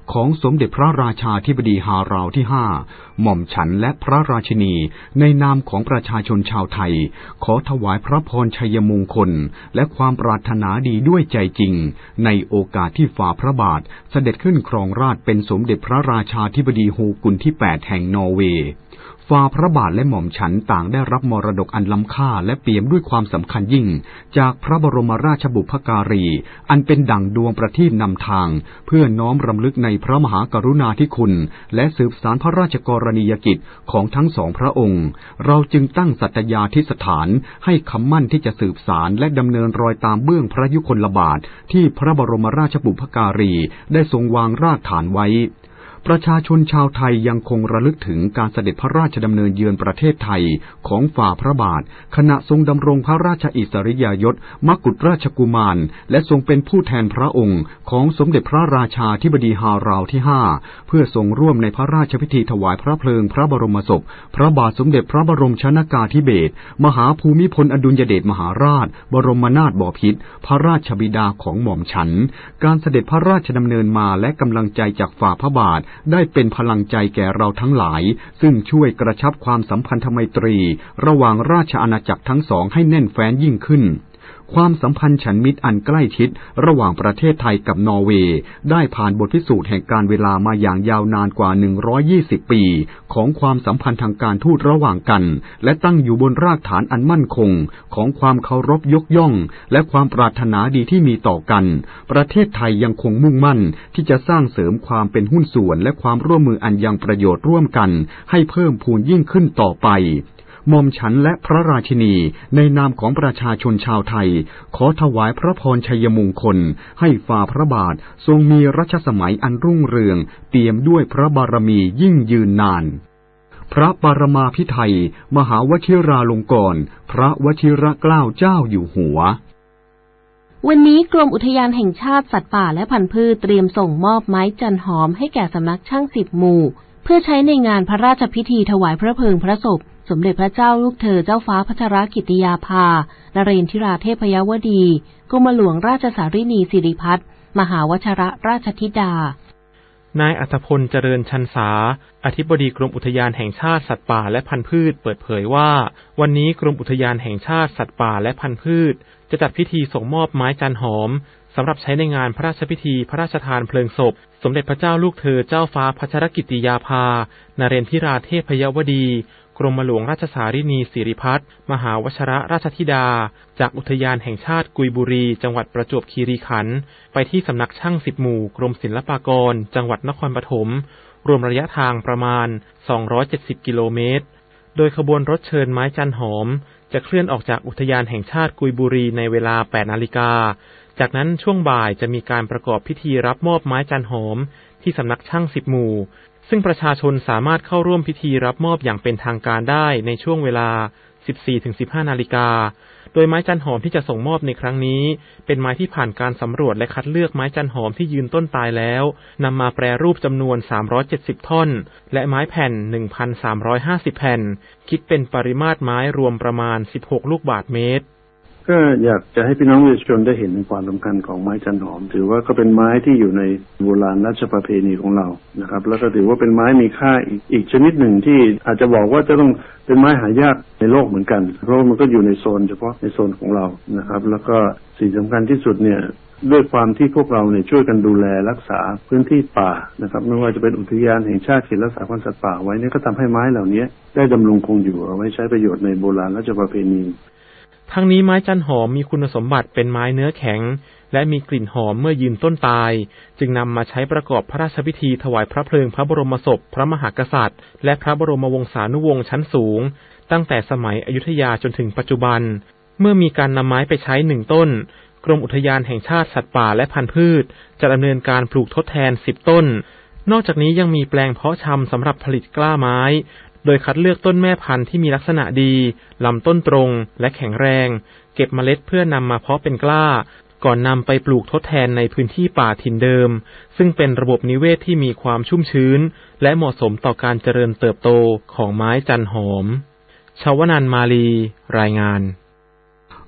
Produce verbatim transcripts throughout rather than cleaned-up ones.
ของสมเด็จพระราชาธิบดีฮาราวที่ห้าหม่อมฉันและพระราชินีในนามของประชาชนชาวไทยขอถวายพระพรชัยมงคลและความปรารถนาดีด้วยใจจริงในโอกาสที่ฝ่าพระบาทเสด็จขึ้นครองราชย์เป็นสมเด็จพระราชาธิบดีโฮกุนที่แปดแห่งนอร์เวย์ฝ่าพระบาทและหม่อมฉันต่างได้รับมรดกอันล้ำค่าและเปี่ยมด้วยความสำคัญยิ่งจากพระบรมราชบุพการีอันเป็นดั่งดวงประทีปนำทางเพื่อน้อมรำลึกในพระมหากรุณาธิคุณและสืบสานพระราชกรณียกิจของทั้งสองพระองค์เราจึงตั้งสัตยาธิษฐานให้คำมั่นที่จะสืบสานและดำเนินรอยตามเบื้องพระยุคลบาทที่พระบรมราชบุพการีได้ทรงวางรากฐานไว้ประชาชนชาวไทยยังคงระลึกถึงการเสด็จพระราชดำเนินเยือนประเทศไทยของฝ่าพระบาทขณะทรงดำรงพระราชอิสริยยศมกุฎราชกุมารและทรงเป็นผู้แทนพระองค์ของสมเด็จพระราชาธิบดีฮาราวที่ห้าเพื่อทรงร่วมในพระราชพิธีถวายพระเพลิงพระบรมศพพระบาทสมเด็จพระบรมชนกาธิเบศรมหาภูมิพลอดุลยเดชมหาราชบรมนาถบพิตรพระราชบิดาของหม่อมฉันการเสด็จพระราชดำเนินมาและกำลังใจจากฝ่าพระบาทได้เป็นพลังใจแก่เราทั้งหลายซึ่งช่วยกระชับความสัมพันธไมตรีระหว่างราชอาณาจักรทั้งสองให้แน่นแฟ้นยิ่งขึ้นความสัมพันธ์ฉันมิตรอันใกล้ชิดระหว่างประเทศไทยกับนอร์เวย์ได้ผ่านบทพิสูจน์แห่งการเวลามาอย่างยาวนานกว่าหนึ่งร้อยยี่สิบปีของความสัมพันธ์ทางการทูตระหว่างกันและตั้งอยู่บนรากฐานอันมั่นคงของความเคารพยกย่องและความปรารถนาดีที่มีต่อกันประเทศไทยยังคงมุ่งมั่นที่จะสร้างเสริมความเป็นหุ้นส่วนและความร่วมมืออันยังประโยชน์ร่วมกันให้เพิ่มพูนยิ่งขึ้นต่อไปหม่อมฉันและพระราชินีในนามของประชาชนชาวไทยขอถวายพระพรชัยมงคลให้ฝ่าพระบาททรงมีรัชสมัยอันรุ่งเรืองเปี่ยมด้วยพระบารมียิ่งยืนนานพระปรมาภิไธยมหาวชิราลงกรณ์พระวชิรเกล้าเจ้าอยู่หัววันนี้กรมอุทยานแห่งชาติสัตว์ป่าและพันธุ์พืชเตรียมส่งมอบไม้จันหอมให้แก่สำนักช่างสิบหมู่เพื่อใช้ในงานพระราชพิธีถวายพระเพลิงพระศพสมเด็จพระเจ้าลูกเธอเจ้าฟ้าพัชรกิติยาภานเรนทิราเทพยวดีกรมหลวงราชสารินีสิริพัฒน์มหาวชรราชธิดานายอัธพลเจริญชันษาอธิบดีกรมอุทยานแห่งชาติสัตว์ป่าและพันธุ์พืชเปิดเผยว่าวันนี้กรมอุทยานแห่งชาติสัตว์ป่าและพันธุ์พืชจะจัดพิธีส่งมอบไม้จันหอมสำหรับใช้ในงานพระราชพิธีพระราชทานเพลิงศพสมเด็จพระเจ้าลูกเธอเจ้าฟ้าพัชรกิติยาภานเรนทิราเทพยวดีกรมหลวงราชสารินีสิริพัฒน์มหาวชรราชธิดาจากอุทยานแห่งชาติกุยบุรีจังหวัดประจวบคีรีขันธ์ไปที่สำนักช่างสิบหมู่กรมศิลปากรจังหวัดนครปฐมรวมระยะทางประมาณสองร้อยเจ็ดสิบกิโลเมตรโดยขบวนรถเชิญไม้จันหอมจะเคลื่อนออกจากอุทยานแห่งชาติกุยบุรีในเวลาแปดนาฬิกาจากนั้นช่วงบ่ายจะมีการประกอบพิธีรับมอบไม้จันหอมที่สำนักช่างสิบหมู่ซึ่งประชาชนสามารถเข้าร่วมพิธีรับมอบอย่างเป็นทางการได้ในช่วงเวลา สิบสี่ถึงสิบห้านาฬิกาโดยไม้จันหอมที่จะส่งมอบในครั้งนี้เป็นไม้ที่ผ่านการสำรวจและคัดเลือกไม้จันหอมที่ยืนต้นตายแล้วนำมาแปรรูปจำนวนสามร้อยเจ็ดสิบท่อนและไม้แผ่น หนึ่งพันสามร้อยห้าสิบ แผ่นคิดเป็นปริมาตรไม้รวมประมาณสิบหกลูกบาศก์เมตรก็อยากจะให้พี่น้องประชาชนได้เห็นความสำคัญของไม้จันหอมถือว่าก็เป็นไม้ที่อยู่ในโบราณราชประเพณีของเรานะครับแล้วก็ถือว่าเป็นไม้มีค่าอีกอีกชนิดหนึ่งที่อาจจะบอกว่าจะต้องเป็นไม้หายากในโลกเหมือนกันเพราะมันก็อยู่ในโซนเฉพาะในโซนของเรานะครับแล้วก็สิ่งสำคัญที่สุดเนี่ยด้วยความที่พวกเราเนี่ยช่วยกันดูแลรักษาพื้นที่ป่านะครับไม่ว่าจะเป็นอุทยานแห่งชาติเขตรักษาพันธุ์สัตว์ป่าไว้เนี่ยก็ทำให้ไม้เหล่านี้ได้ดำรงคงอยู่เอาไว้ใช้ประโยชน์ในโบราณราชประเพณีทั้งนี้ไม้จันหอมมีคุณสมบัติเป็นไม้เนื้อแข็งและมีกลิ่นหอมเมื่อยืนต้นตายจึงนำมาใช้ประกอบพระราชพิธีถวายพระเพลิงพระบรมศพพระมหากษัตริย์และพระบรมวงศานุวงศ์ชั้นสูงตั้งแต่สมัยอยุธยาจนถึงปัจจุบันเมื่อมีการนำไม้ไปใช้หนึ่งต้นกรมอุทยานแห่งชาติสัตว์ป่าและพันธุ์พืชจะดำเนินการปลูกทดแทนสิบต้นนอกจากนี้ยังมีแปลงเพาะชำสำหรับผลิตกล้าไม้โดยคัดเลือกต้นแม่พันธุ์ที่มีลักษณะดีลำต้นตรงและแข็งแรงเก็บเมล็ดเพื่อนำมาเพาะเป็นกล้าก่อนนำไปปลูกทดแทนในพื้นที่ป่าถิ่นเดิมซึ่งเป็นระบบนิเวศที่มีความชุ่มชื้นและเหมาะสมต่อการเจริญเติบโตของไม้จันหอมชวนันท์ มาลีรายงาน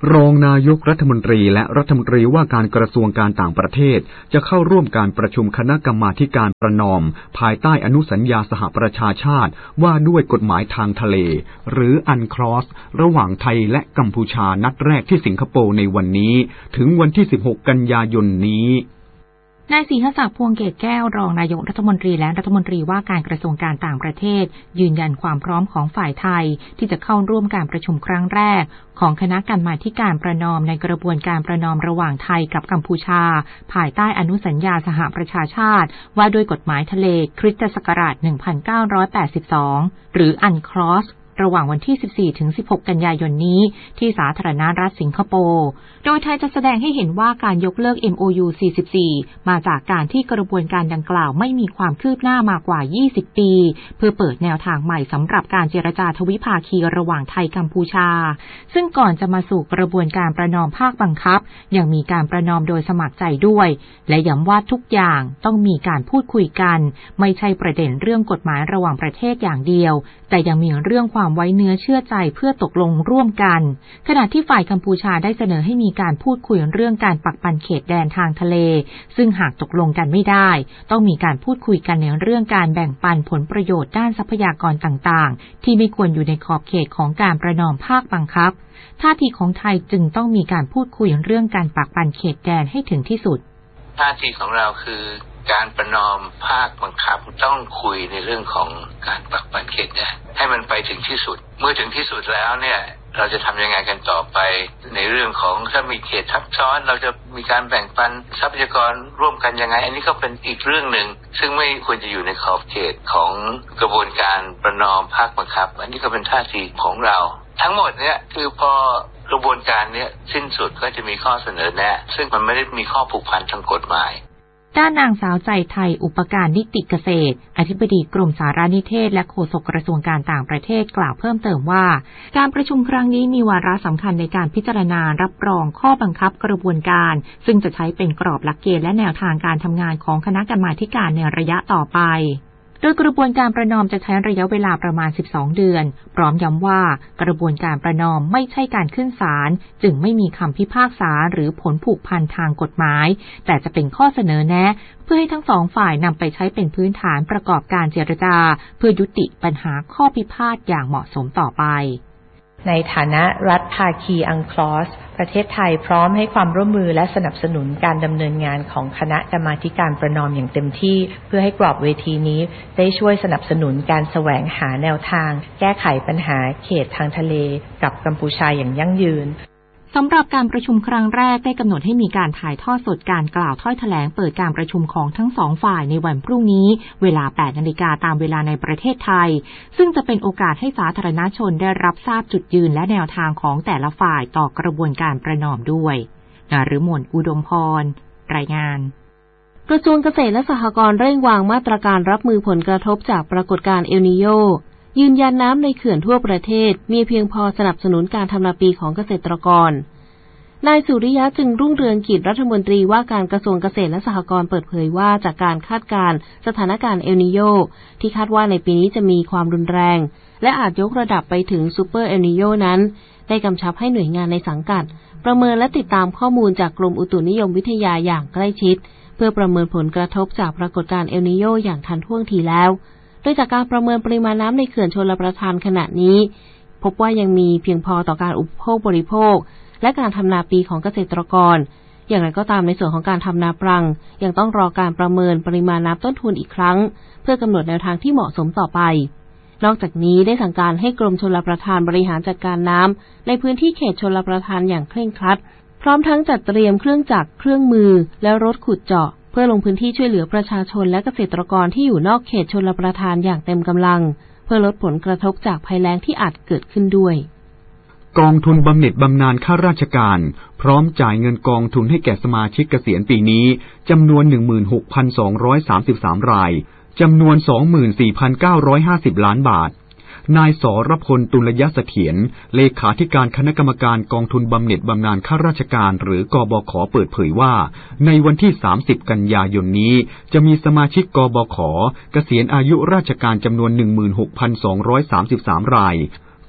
รองนายกรัฐมนตรีและรัฐมนตรีว่าการกระทรวงการต่างประเทศจะเข้าร่วมการประชุมคณะกรรมาธิการประนอมภายใต้อนุสัญญาสหประชาชาติว่าด้วยกฎหมายทางทะเลหรืออันคลอสระหว่างไทยและกัมพูชานัดแรกที่สิงคโปร์ในวันนี้ถึงวันที่สิบหกกันยายนนี้นายศรีหศักดิ์พวงเกตแก้วรองนายกรัฐมนตรีและรัฐมนตรีว่าการกระทรวงการต่างประเทศยืนยันความพร้อมของฝ่ายไทยที่จะเข้าร่วมการประชุมครั้งแรกของคณะกรรมาธิการประนอมในกระบวนการประนอมระหว่างไทยกับกัมพูชาภายใต้อนุสัญญาสหประชาชาติว่าด้วยกฎหมายทะเลคริสตศักราชหนึ่งพันเก้าร้อยแปดสิบสองหรืออันคลอสระหว่างวันที่ สิบสี่ถึงสิบหก กันยายนนี้ที่สาธารณรัฐสิงคโปร์โดยไทยจะแสดงให้เห็นว่าการยกเลิก เอ็ม โอ ยู สี่สิบสี่ มาจากการที่กระบวนการดังกล่าวไม่มีความคืบหน้ามากว่า ยี่สิบ ปีเพื่อเปิดแนวทางใหม่สำหรับการเจรจาทวิภาคีระหว่างไทยกัมพูชาซึ่งก่อนจะมาสู่กระบวนการประนอมภาคบังคับยังมีการประนอมโดยสมัครใจด้วยและย้ำว่าทุกอย่างต้องมีการพูดคุยกันไม่ใช่ประเด็นเรื่องกฎหมายระหว่างประเทศอย่างเดียวแต่ยังมีเรื่องความไว้เนื้อเชื่อใจเพื่อตกลงร่วมกันขณะที่ฝ่ายกัมพูชาได้เสนอให้มีการพูดคุยเรื่องการปักปันเขตแดนทางทะเลซึ่งหากตกลงกันไม่ได้ต้องมีการพูดคุยกันในเรื่องการแบ่งปันผลประโยชน์ด้านทรัพยากรต่างๆที่ไม่ควรอยู่ในขอบเขตของการประนอมภาคบังคับท่าทีของไทยจึงต้องมีการพูดคุยเรื่องการปักปันเขตแดนให้ถึงที่สุดท่าทีของเราคือการประนอมภาคบังคับต้องคุยในเรื่องของการปักปันเขตแดนให้มันไปถึงที่สุดเมื่อถึงที่สุดแล้วเนี่ยเราจะทำยังไงกันต่อไปในเรื่องของถ้ามีเขตทับซ้อนเราจะมีการแบ่งปันทรัพยากรร่วมกันยังไงอันนี้ก็เป็นอีกเรื่องหนึ่งซึ่งไม่ควรจะอยู่ในขอบเขตของกระบวนการประนอมภาคบังคับอันนี้ก็เป็นท่าทีของเราทั้งหมดเนี่ยคือพอกระบวนการนี้สิ้นสุดก็จะมีข้อเสนอแนะซึ่งมันไม่ได้มีข้อผูกพันทางกฎหมายด้านนางสาวใจไทยอุปการนิติเกษตรอธิบดีกรมสารนิเทศและโฆษกกระทรวงการต่างประเทศกล่าวเพิ่มเติมว่าการประชุมครั้งนี้มีวาระสำคัญในการพิจารณารับรองข้อบังคับกระบวนการซึ่งจะใช้เป็นกรอบหลักเกณฑ์และแนวทางการทำงานของคณะกรรมาธิการในระยะต่อไปโดยกระบวนการประนอมจะใช้ระยะเวลาประมาณสิบสองเดือนพร้อมย้ำว่ากระบวนการประนอมไม่ใช่การขึ้นศาลจึงไม่มีคำพิพากษาหรือผลผูกพันทางกฎหมายแต่จะเป็นข้อเสนอแนะเพื่อให้ทั้งสองฝ่ายนำไปใช้เป็นพื้นฐานประกอบการเจรจาเพื่อยุติปัญหาข้อพิพาทอย่างเหมาะสมต่อไปในฐานะรัฐภาคีอังคลอสประเทศไทยพร้อมให้ความร่วมมือและสนับสนุนการดำเนินงานของคณะกรรมาธิการประนอมอย่างเต็มที่เพื่อให้กรอบเวทีนี้ได้ช่วยสนับสนุนการแสวงหาแนวทางแก้ไขปัญหาเขตทางทะเลกับกัมพูชาอย่างยั่งยืนสำหรับการประชุมครั้งแรกได้กำหนดให้มีการถ่ายทอดสดการกล่าวถ้อยแถลงเปิดการประชุมของทั้งสองฝ่ายในวันพรุ่งนี้เวลา แปดนาฬิกาตามเวลาในประเทศไทยซึ่งจะเป็นโอกาสให้สาธารณชนได้รับทราบจุดยืนและแนวทางของแต่ละฝ่ายต่อกระบวนการประนอมด้วยนฤมลอุดมพรรายงานกระทรวงเกษตรและสหกรณ์เร่งวางมาตรการรับมือผลกระทบจากปรากฏการณ์เอลนีโญยืนยันน้ำในเขื่อนทั่วประเทศมีเพียงพอสนับสนุนการทำนาปีของเกษตรกรนายสุริยะจึงรุ่งเรืองกิจรัฐมนตรีว่าการกระทรวงเกษตรและสหกรณ์เปิดเผยว่าจากการคาดการณ์สถานการณ์เอลนีโญที่คาดว่าในปีนี้จะมีความรุนแรงและอาจยกระดับไปถึงซูเปอร์เอลนีโญนั้นได้กำชับให้หน่วยงานในสังกัดประเมินและติดตามข้อมูลจากกรมอุตุนิยมวิทยาอย่างใกล้ชิดเพื่อประเมินผลกระทบจากปรากฏการณ์เอลนีโญอย่างทันท่วงทีแล้วโดยจากการประเมินปริมาณน้ำในเขื่อนชลประทานขณะนี้พบว่ายังมีเพียงพอต่อการอุปโภคบริโภคและการทำนาปีของเกษตรกรอย่างไรก็ตามในส่วนของการทำนาปรังยังต้องรอการประเมินปริมาณน้ำต้นทุนอีกครั้งเพื่อกำหนดแนวทางที่เหมาะสมต่อไปนอกจากนี้ได้สั่งการให้กรมชลประทานบริหารจัดการน้ำในพื้นที่เขตชลประทานอย่างเคร่งครัดพร้อมทั้งจัดเตรียมเครื่องจักรเครื่องมือและรถขุดเจาะเพื่อลงพื้นที่ช่วยเหลือประชาชนและเกษตรกรที่อยู่นอกเขตชลประทานอย่างเต็มกำลังเพื่อลดผลกระทบจากภัยแล้งที่อาจเกิดขึ้นด้วยกองทุนบำเหน็จบำนาญข้าราชการพร้อมจ่ายเงินกองทุนให้แก่สมาชิกเกษียณปีนี้จำนวน หนึ่งหมื่นหกพันสองร้อยสามสิบสาม รายจำนวน สองหมื่นสี่พันเก้าร้อยห้าสิบ ล้านบาทนายสรพลตุลยเสถียรเลขาธิการคณะกรรมการกองทุนบำเหน็จบำนาญข้าราชการหรือกบข.เปิดเผยว่าในวันที่สามสิบกันยายนนี้จะมีสมาชิกกบข.เกษียณอายุราชการจำนวน หนึ่งหมื่นหกพันสองร้อยสามสิบสาม ราย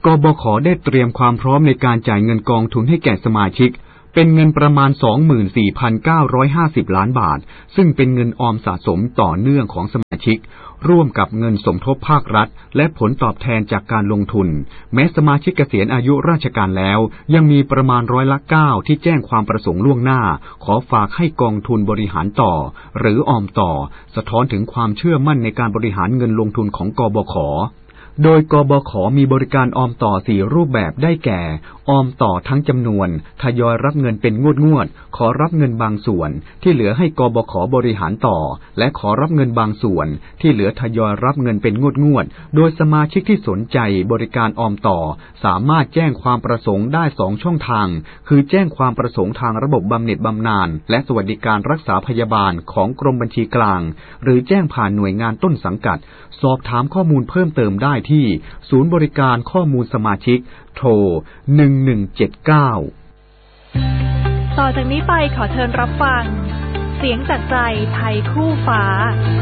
กบข.ได้เตรียมความพร้อมในการจ่ายเงินกองทุนให้แก่สมาชิกเป็นเงินประมาณ สองหมื่นสี่พันเก้าร้อยห้าสิบ ล้านบาทซึ่งเป็นเงินออมสะสมต่อเนื่องของสมาชิกร่วมกับเงินสมทบภาครัฐและผลตอบแทนจากการลงทุนแม้สมาชิกเกษียณอายุราชการแล้วยังมีประมาณร้อยละเก้าที่แจ้งความประสงค์ล่วงหน้าขอฝากให้กองทุนบริหารต่อหรือออมต่อสะท้อนถึงความเชื่อมั่นในการบริหารเงินลงทุนของกบข.โดยกบข.มีบริการออมต่อสี่รูปแบบได้แก่ออมต่อทั้งจำนวนทยอยรับเงินเป็นงวดๆขอรับเงินบางส่วนที่เหลือให้กบข.บริหารต่อและขอรับเงินบางส่วนที่เหลือทยอยรับเงินเป็นงวดๆโดยสมาชิกที่สนใจบริการออมต่อสามารถแจ้งความประสงค์ได้สองช่องทางคือแจ้งความประสงค์ทางระบบบำเหน็จบำนาญและสวัสดิการรักษาพยาบาลของกรมบัญชีกลางหรือแจ้งผ่านหน่วยงานต้นสังกัดสอบถามข้อมูลเพิ่มเติมได้ที่ศูนย์บริการข้อมูลสมาชิกโทรหนึ่งหนึ่งเจ็ดเก้าต่อจากนี้ไปขอเชิญรับฟังเสียงจากใจไทยคู่ฟ้า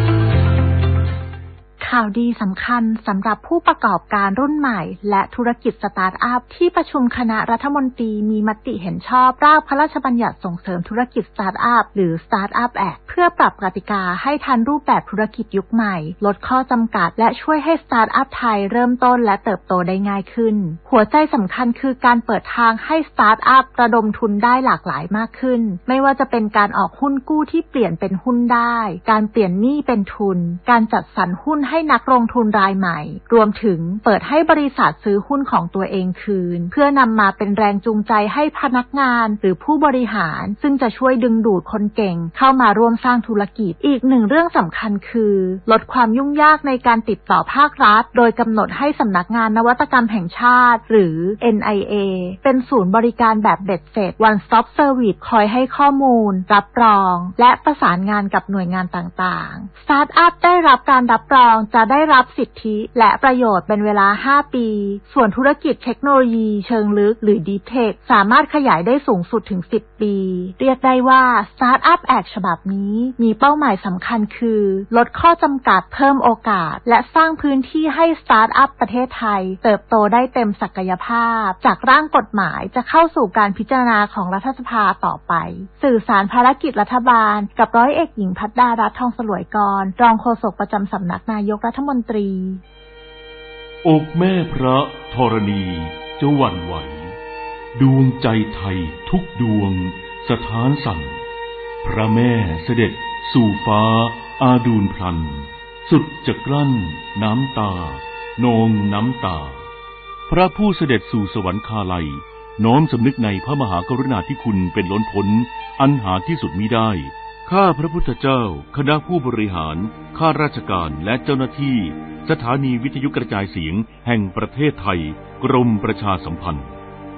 ข่าวดีสำคัญสำหรับผู้ประกอบการรุ่นใหม่และธุรกิจสตาร์ทอัพที่ประชุมคณะรัฐมนตรีมีมติเห็นชอบร่างพระราชบัญญัติส่งเสริมธุรกิจสตาร์ทอัพหรือ Startup Act เพื่อปรับกติกาให้ทันรูปแบบธุรกิจยุคใหม่ลดข้อจำกัดและช่วยให้สตาร์ทอัพไทยเริ่มต้นและเติบโตได้ง่ายขึ้นหัวใจสำคัญคือการเปิดทางให้สตาร์ทอัพระดมทุนได้หลากหลายมากขึ้นไม่ว่าจะเป็นการออกหุ้นกู้ที่เปลี่ยนเป็นหุ้นได้การเปลี่ยนหนี้เป็นทุนการจัดสรรหุ้นให้นักลงทุนรายใหม่รวมถึงเปิดให้บริษัทซื้อหุ้นของตัวเองคืนเพื่อนำมาเป็นแรงจูงใจให้พนักงานหรือผู้บริหารซึ่งจะช่วยดึงดูดคนเก่งเข้ามาร่วมสร้างธุรกิจอีกหนึ่งเรื่องสำคัญคือลดความยุ่งยากในการติดต่อภาครัฐโดยกำหนดให้สำนักงานนวัตกรรมแห่งชาติหรือ เอ็น ไอ เอ เป็นศูนย์บริการแบบเบ็ดเสร็จ One Stop Service คอยให้ข้อมูลรับรองและประสานงานกับหน่วยงานต่างๆสตาร์ทอัพได้รับการรับรองจะได้รับสิทธิและประโยชน์เป็นเวลาห้าปีส่วนธุรกิจเทคโนโลยีเชิงลึกหรือ Deep Tech สามารถขยายได้สูงสุดถึงสิบปีเรียกได้ว่า Startup Act ฉบับนี้มีเป้าหมายสำคัญคือลดข้อจำกัดเพิ่มโอกาสและสร้างพื้นที่ให้ Startup ประเทศไทยเติบโตได้เต็มศักยภาพจากร่างกฎหมายจะเข้าสู่การพิจารณาของรัฐสภาต่อไปสื่อสารภารกิจรัฐบาลกับร้อยเอกหญิงภัทรดารัตน์ทองสลวยกรรองโฆษกประจำสำนักนายกรัฐมนตรีอกแม่พระธรณีจะหวั่นไหวดวงใจไทยทุกดวงสถานสั่นพระแม่เสด็จสู่ฟ้าอาดูลพลันสุดจะกลั้นน้ำตานองน้ำตาพระผู้เสด็จสู่สวรรคาลัยน้อมสำนึกในพระมหากรุณาธิคุณเป็นล้นพ้นอันหาที่สุดมิได้ข้าพระพุทธเจ้าคณะผู้บริหารข้าราชการและเจ้าหน้าที่สถานีวิทยุกระจายเสียงแห่งประเทศไทยกรมประชาสัมพันธ์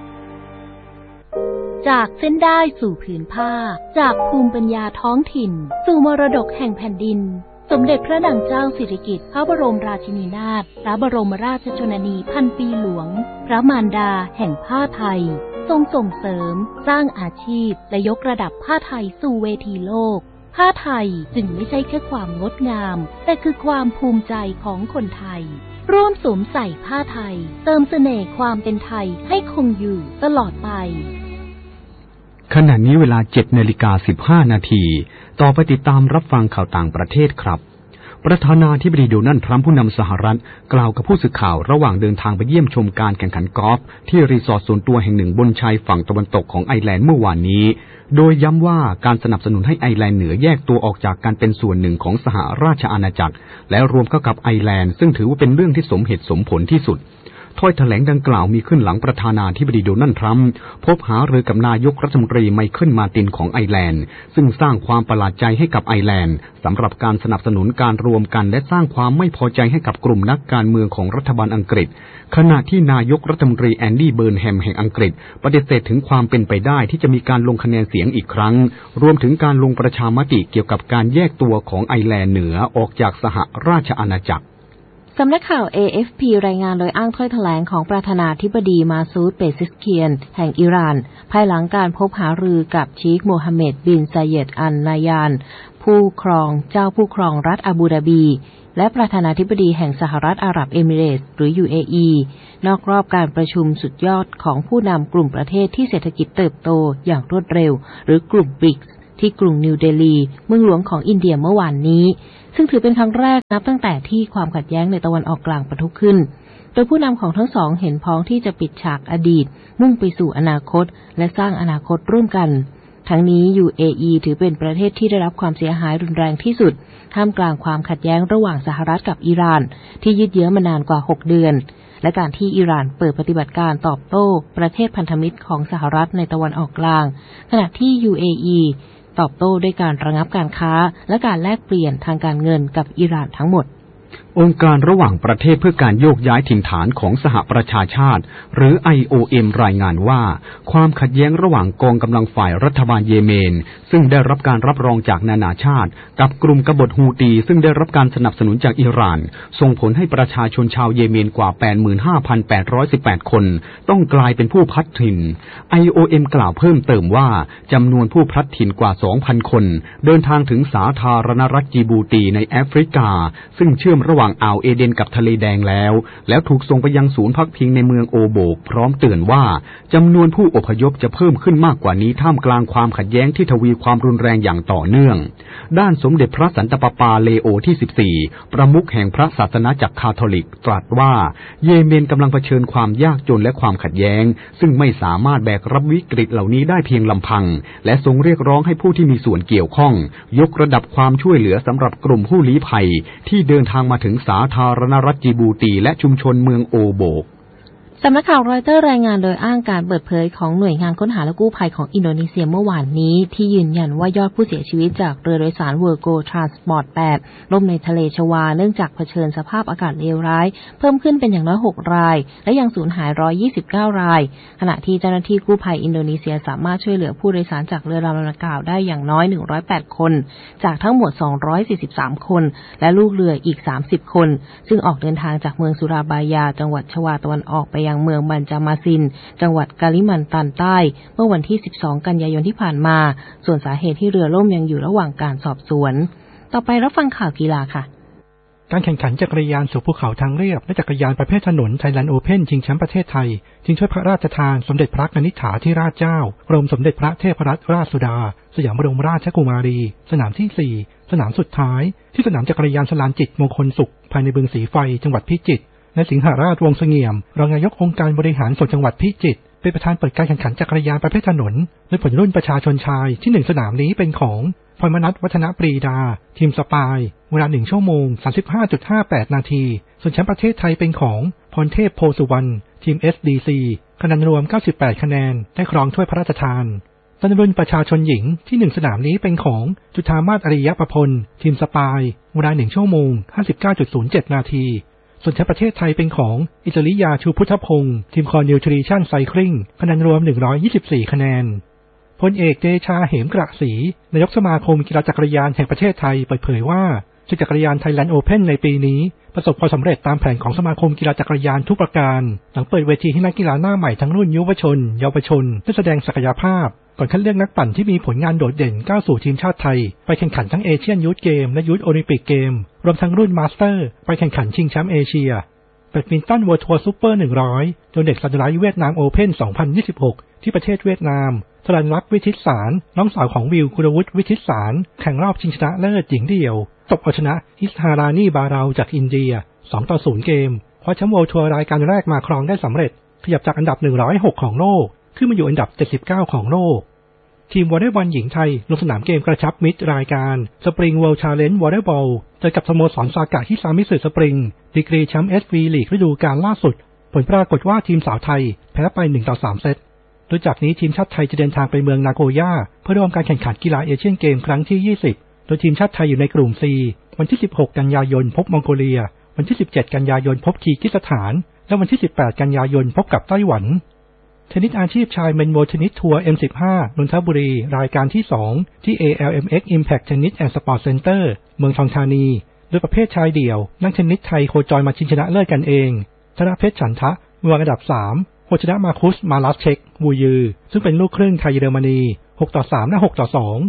จากเส้นได้สู่ผืนผ้าจากภูมิปัญญาท้องถิ่นสู่มรดกแห่งแผ่นดินสมเด็จพระนางเจ้าสิริกิติ์พระบรมราชินีนาถพระบรมราชชนนีพันปีหลวงพระมารดาแห่งผ้าไทยทรงส่งเสริมสร้างอาชีพและยกระดับผ้าไทยสู่เวทีโลกผ้าไทยจึงไม่ใช่แค่ความงดงามแต่คือความภูมิใจของคนไทยร่วมสวมใส่ผ้าไทยเติมเสน่ห์ความเป็นไทยให้คงอยู่ตลอดไปขณะนี้เวลา เจ็ดนาฬิกาสิบห้านาทีต่อไปติดตามรับฟังข่าวต่างประเทศครับประธานาธิบดีโดนัลด์ทรัมป์ผู้นำสหรัฐกล่าวกับผู้สื่อข่าวระหว่างเดินทางไปเยี่ยมชมการแข่งขันกอล์ฟที่รีสอร์ทส่วนตัวแห่งหนึ่งบนชายฝั่งตะวันตกของไอร์แลนด์เมื่อวานนี้โดยย้ำว่าการสนับสนุนให้ไอร์แลนด์เหนือแยกตัวออกจากการเป็นส่วนหนึ่งของสหราชอาณาจักรและรวมเข้ากับไอร์แลนด์ซึ่งถือว่าเป็นเรื่องที่สมเหตุสมผลที่สุดถ้อยแถลงดังกล่าวมีขึ้นหลังประธานาธิบดีโดนัลด์ทรัมป์พบหารือกับนายกรัฐมนตรีไมเคิลมาร์ตินของไอร์แลนด์ซึ่งสร้างความประหลาดใจให้กับไอร์แลนด์สำหรับการสนับสนุนการรวมกันและสร้างความไม่พอใจให้กับกลุ่มนักการเมืองของรัฐบาลอังกฤษขณะที่นายกรัฐมนตรีแอนดี้เบิร์นแฮมแห่งอังกฤษปฏิเสธถึงความเป็นไปได้ที่จะมีการลงคะแนนเสียงอีกครั้งรวมถึงการลงประชามติเกี่ยวกับการแยกตัวของไอร์แลนด์เหนือออกจากสหราชอาณาจักรสำนักข่าว เอ เอฟ พี รายงานโดยอ้างถ้อยแถลงของประธานาธิบดีมาซูด เปซิสเคียนแห่งอิหร่านภายหลังการพบหารือกับชีคโมฮัมเหม็ดบินซาเยดอัลนายานผู้ครองเจ้าผู้ครองรัฐอาบูดาบีและประธานาธิบดีแห่งสหรัฐอาหรับเอมิเรตส์หรือ ยู เอ อี นอกรอบการประชุมสุดยอดของผู้นำกลุ่มประเทศที่เศรษฐกิจเติบโตอย่างรวดเร็วหรือกลุ่ม บริกส์ ที่กรุงนิวเดลีเมืองหลวงของอินเดียเมื่อวานนี้ซึ่งถือเป็นครั้งแรกนับตั้งแต่ที่ความขัดแย้งในตะวันออกกลางปะทุขึ้นโดยผู้นำของทั้งสองเห็นพ้องที่จะปิดฉากอดีตมุ่งไปสู่อนาคตและสร้างอนาคตร่วมกันทั้งนี้ ยู เอ อี ถือเป็นประเทศที่ได้รับความเสียหายรุนแรงที่สุดท่ามกลางความขัดแย้งระหว่างสหรัฐกับอิหร่านที่ยืดเยื้อมานานกว่าหกเดือนและการที่อิหร่านเปิดปฏิบัติการตอบโต้ประเทศพันธมิตรของสหรัฐในตะวันออกกลางขณะที่ ยู เอ อี ตอบโต้ด้วยการระงับการค้าและการแลกเปลี่ยนทางการเงินกับอิหร่านทั้งหมดองค์การระหว่างประเทศเพื่อการโยกย้ายถิ่นฐานของสหประชาชาติหรือ ไอ โอ เอ็ม รายงานว่าความขัดแย้งระหว่างกองกำลังฝ่ายรัฐบาลเยเมนซึ่งได้รับการรับรองจากนานาชาติกับกลุ่มกบฏฮูตีซึ่งได้รับการสนับสนุนจากอิหร่านส่งผลให้ประชาชนชาวเยเมนกว่า แปดหมื่นห้าพันแปดร้อยสิบแปด คนต้องกลายเป็นผู้พลัดถิ่น ไอ โอ เอ็ม กล่าวเพิ่มเติมว่าจำนวนผู้พลัดถิ่นกว่า สองพัน คนเดินทางถึงสาธารณรัฐจิบูตีในแอฟริกาซึ่งเชื่อมระหว่างอ่าวเอเดนกับทะเลแดงแล้วแล้วถูกส่งไปยังศูนย์พักพิงในเมืองโอโบกพร้อมเตือนว่าจำนวนผู้อพยพจะเพิ่มขึ้นมากกว่านี้ท่ามกลางความขัดแย้งที่ทวีความรุนแรงอย่างต่อเนื่องด้านสมเด็จพระสันตะปาปาเลโอที่สิบสี่ประมุขแห่งพระศาสนาจักรคาทอลิกตรัสว่าเยเมนกำลังเผชิญความยากจนและความขัดแย้งซึ่งไม่สามารถแบกรับวิกฤตเหล่านี้ได้เพียงลำพังและทรงเรียกร้องให้ผู้ที่มีส่วนเกี่ยวข้องยกระดับความช่วยเหลือสำหรับกลุ่มผู้ลี้ภัยที่เดินทางมาถึงสาธารณรัฐจิบูตีและชุมชนเมืองโอโบกสำนักข่าวรอยเตอร์รายงานโดยอ้างการเปิดเผยของหน่วยงานค้นหาและกู้ภัยของอินโดนีเซียเมื่อวานนี้ที่ยืนยันว่ายอดผู้เสียชีวิตจากเรือโดยสารเวอร์โกทรานสปอร์ตแปดล่มในทะเลชวาเนื่องจากเผชิญสภาพอากาศเลวร้ายเพิ่มขึ้นเป็นอย่างน้อยหกรายและยังสูญหายหนึ่งร้อยยี่สิบเก้ารายขณะที่เจ้าหน้าที่กู้ภัยอินโดนีเซียสามารถช่วยเหลือผู้โดยสารจากเรือลำดังกล่าวได้อย่างน้อยหนึ่งร้อยแปดคนจากทั้งหมดสองร้อยสี่สิบสามคนและลูกเรืออีกสามสิบคนซึ่งออกเดินทางจากเมืองสุราบายาจังหวัดชวาตะวันออกไปยังเมืองบันจามาซินจังหวัดกาลิมันตันใต้เมื่อวันที่สิบสองกันยายนที่ผ่านมาส่วนสาเหตุที่เรือล่มยังอยู่ระหว่างการสอบสวนต่อไปรับฟังข่าวกีฬาค่ะการแข่งขันจักรยานสู่ภูเขาทางเรียบและจักรยานประเภทถนนไทยแลนด์โอเพ่นชิงแชมป์ประเทศไทยชิงถ้วยพระราชทานสมเด็จพระกนิษฐาธิราชเจ้ากรมสมเด็จพระเทพรัตนราชสุดาสยามบรมราชกุมารีสนามที่สี่สนามสุดท้ายที่สนามจักรยานสลานจิตมงคลสุขภายในบึงสีไฟจังหวัดพิจิตรนายสิงหราชวงศ์เสงี่ยมรองนายกองค์การบริหารส่วนจังหวัดพิจิตรเป็นประธานเปิดการแข่งขันจักรยานประเภทถนนโดยผลรุ่นประชาชนชายที่หนึ่งสนามนี้เป็นของพรมนัสวัฒนปรีดาทีมสปายเวลาหนึ่งชั่วโมง สามสิบห้าจุดห้าแปด นาทีส่วนแชมป์ประเทศไทยเป็นของพรเทพโพสุวรรณทีม เอส ดี ซี คะแนนรวมเก้าสิบแปดคะแนนได้ครองถ้วยพระราชทานต้นรุ่นประชาชนหญิงที่หนึ่งสนามนี้เป็นของจุฑามาศอริยประพลทีมสปายเวลาหนึ่งชั่วโมง ห้าสิบเก้าจุดศูนย์เจ็ด นาทีส่วนแชมป์ประเทศไทยเป็นของอิสริยาชูพุทธพงศ์ทีมคอนิวทริชั่นไซคลิงคะแนนรวมหนึ่งร้อยยี่สิบสี่คะแนนพลเอกเดชาเหมกระศรีนายกสมาคมกีฬาจักรยานแห่งประเทศไทยเปิดเผยว่าศึกจักรยานไทยแลนด์โอเพ่นในปีนี้ประสบความสำเร็จตามแผนของสมาคมกีฬาจักรยานทุกประการหลังเปิดเวทีให้นักกีฬาหน้าใหม่ทั้งรุ่นยุวชนเยาวชนได้แสดงศักยภาพก่อนคัดเลือกนักปั่นที่มีผลงานโดดเด่นก้าวสู่ทีมชาติไทยไปแข่งขันทั้งเอเชียนยูทเกมและยูทโอลิมปิกเกมรวมทั้งรุ่นมาสเตอร์ไปแข่งขันชิงแชมป์เอเชียแบดมินตันเวิลด์ทัวร์ซูเปอร์หนึ่งร้อยโดยเด็กซันไลท์เวียดนามโอเพ่นสองพันยี่สิบหกที่ประเทศเวียดนามสรัญลักษณ์วิชิตสารน้องสาวของวิวกุลวุฒิวิชิตสารแข่งรอบชิงชนะเลิศหญิงเดี่ยวตบเอาชนะอิสฮารานีบาเราจากอินเดียสองต่อศูนย์เกมคว้าแชมป์เวิลด์ทัวร์รายการแรกมาครองได้สำเร็จขยับจากอันดับหนึ่งร้อยหกของโลกขึ้นมาอยู่อันดับเจ็ดสิบเก้าของโลกทีมวอลเลย์บอลหญิงไทยลงสนามเกมกระชับมิตรรายการสปริงเวิลด์ชาเลนจ์วอลเลย์บอลเจอกับสโมสรซากะฮิซามิสึสปริงดีกรีแชมป์ เอส วี ลีกฤดูกาลล่าสุดผลปรากฏว่าทีมสาวไทยแพ้ไปหนึ่งต่อสามเซตโดยจากนี้ทีมชาติไทยจะเดินทางไปเมืองนาโกย่าเพื่อร่วมการแข่งขันกีฬาเอเชียนเกมครั้งที่ยี่สิบโดยทีมชาติไทยอยู่ในกลุ่ม C วันที่สิบหกกันยายนพบมองโกเลียวันที่สิบเจ็ดกันยายนพบคีร์กิสถานและวันที่สิบแปดกันยายนพบกับไต้หวันเทนนิสอาชีพชายเมนโวเทนนิสทัวร์ เอ็ม สิบห้านนทบุรีรายการที่สองที่ เอ แอล เอ็ม เอ็กซ์ Impact Tennis and Sport Center เมืองทองธานีโดยประเภทชายเดี่ยวนักเทนนิสไทยโคจรมาชิงชนะเลิศกันเองชนะเพชรฉันทะวางอันดับสามโคชนะมาคุสมาลัสเชกวูยือซึ่งเป็นลูกครึ่งไทยเยอรมนีหกต่อสามและหกต่อสองท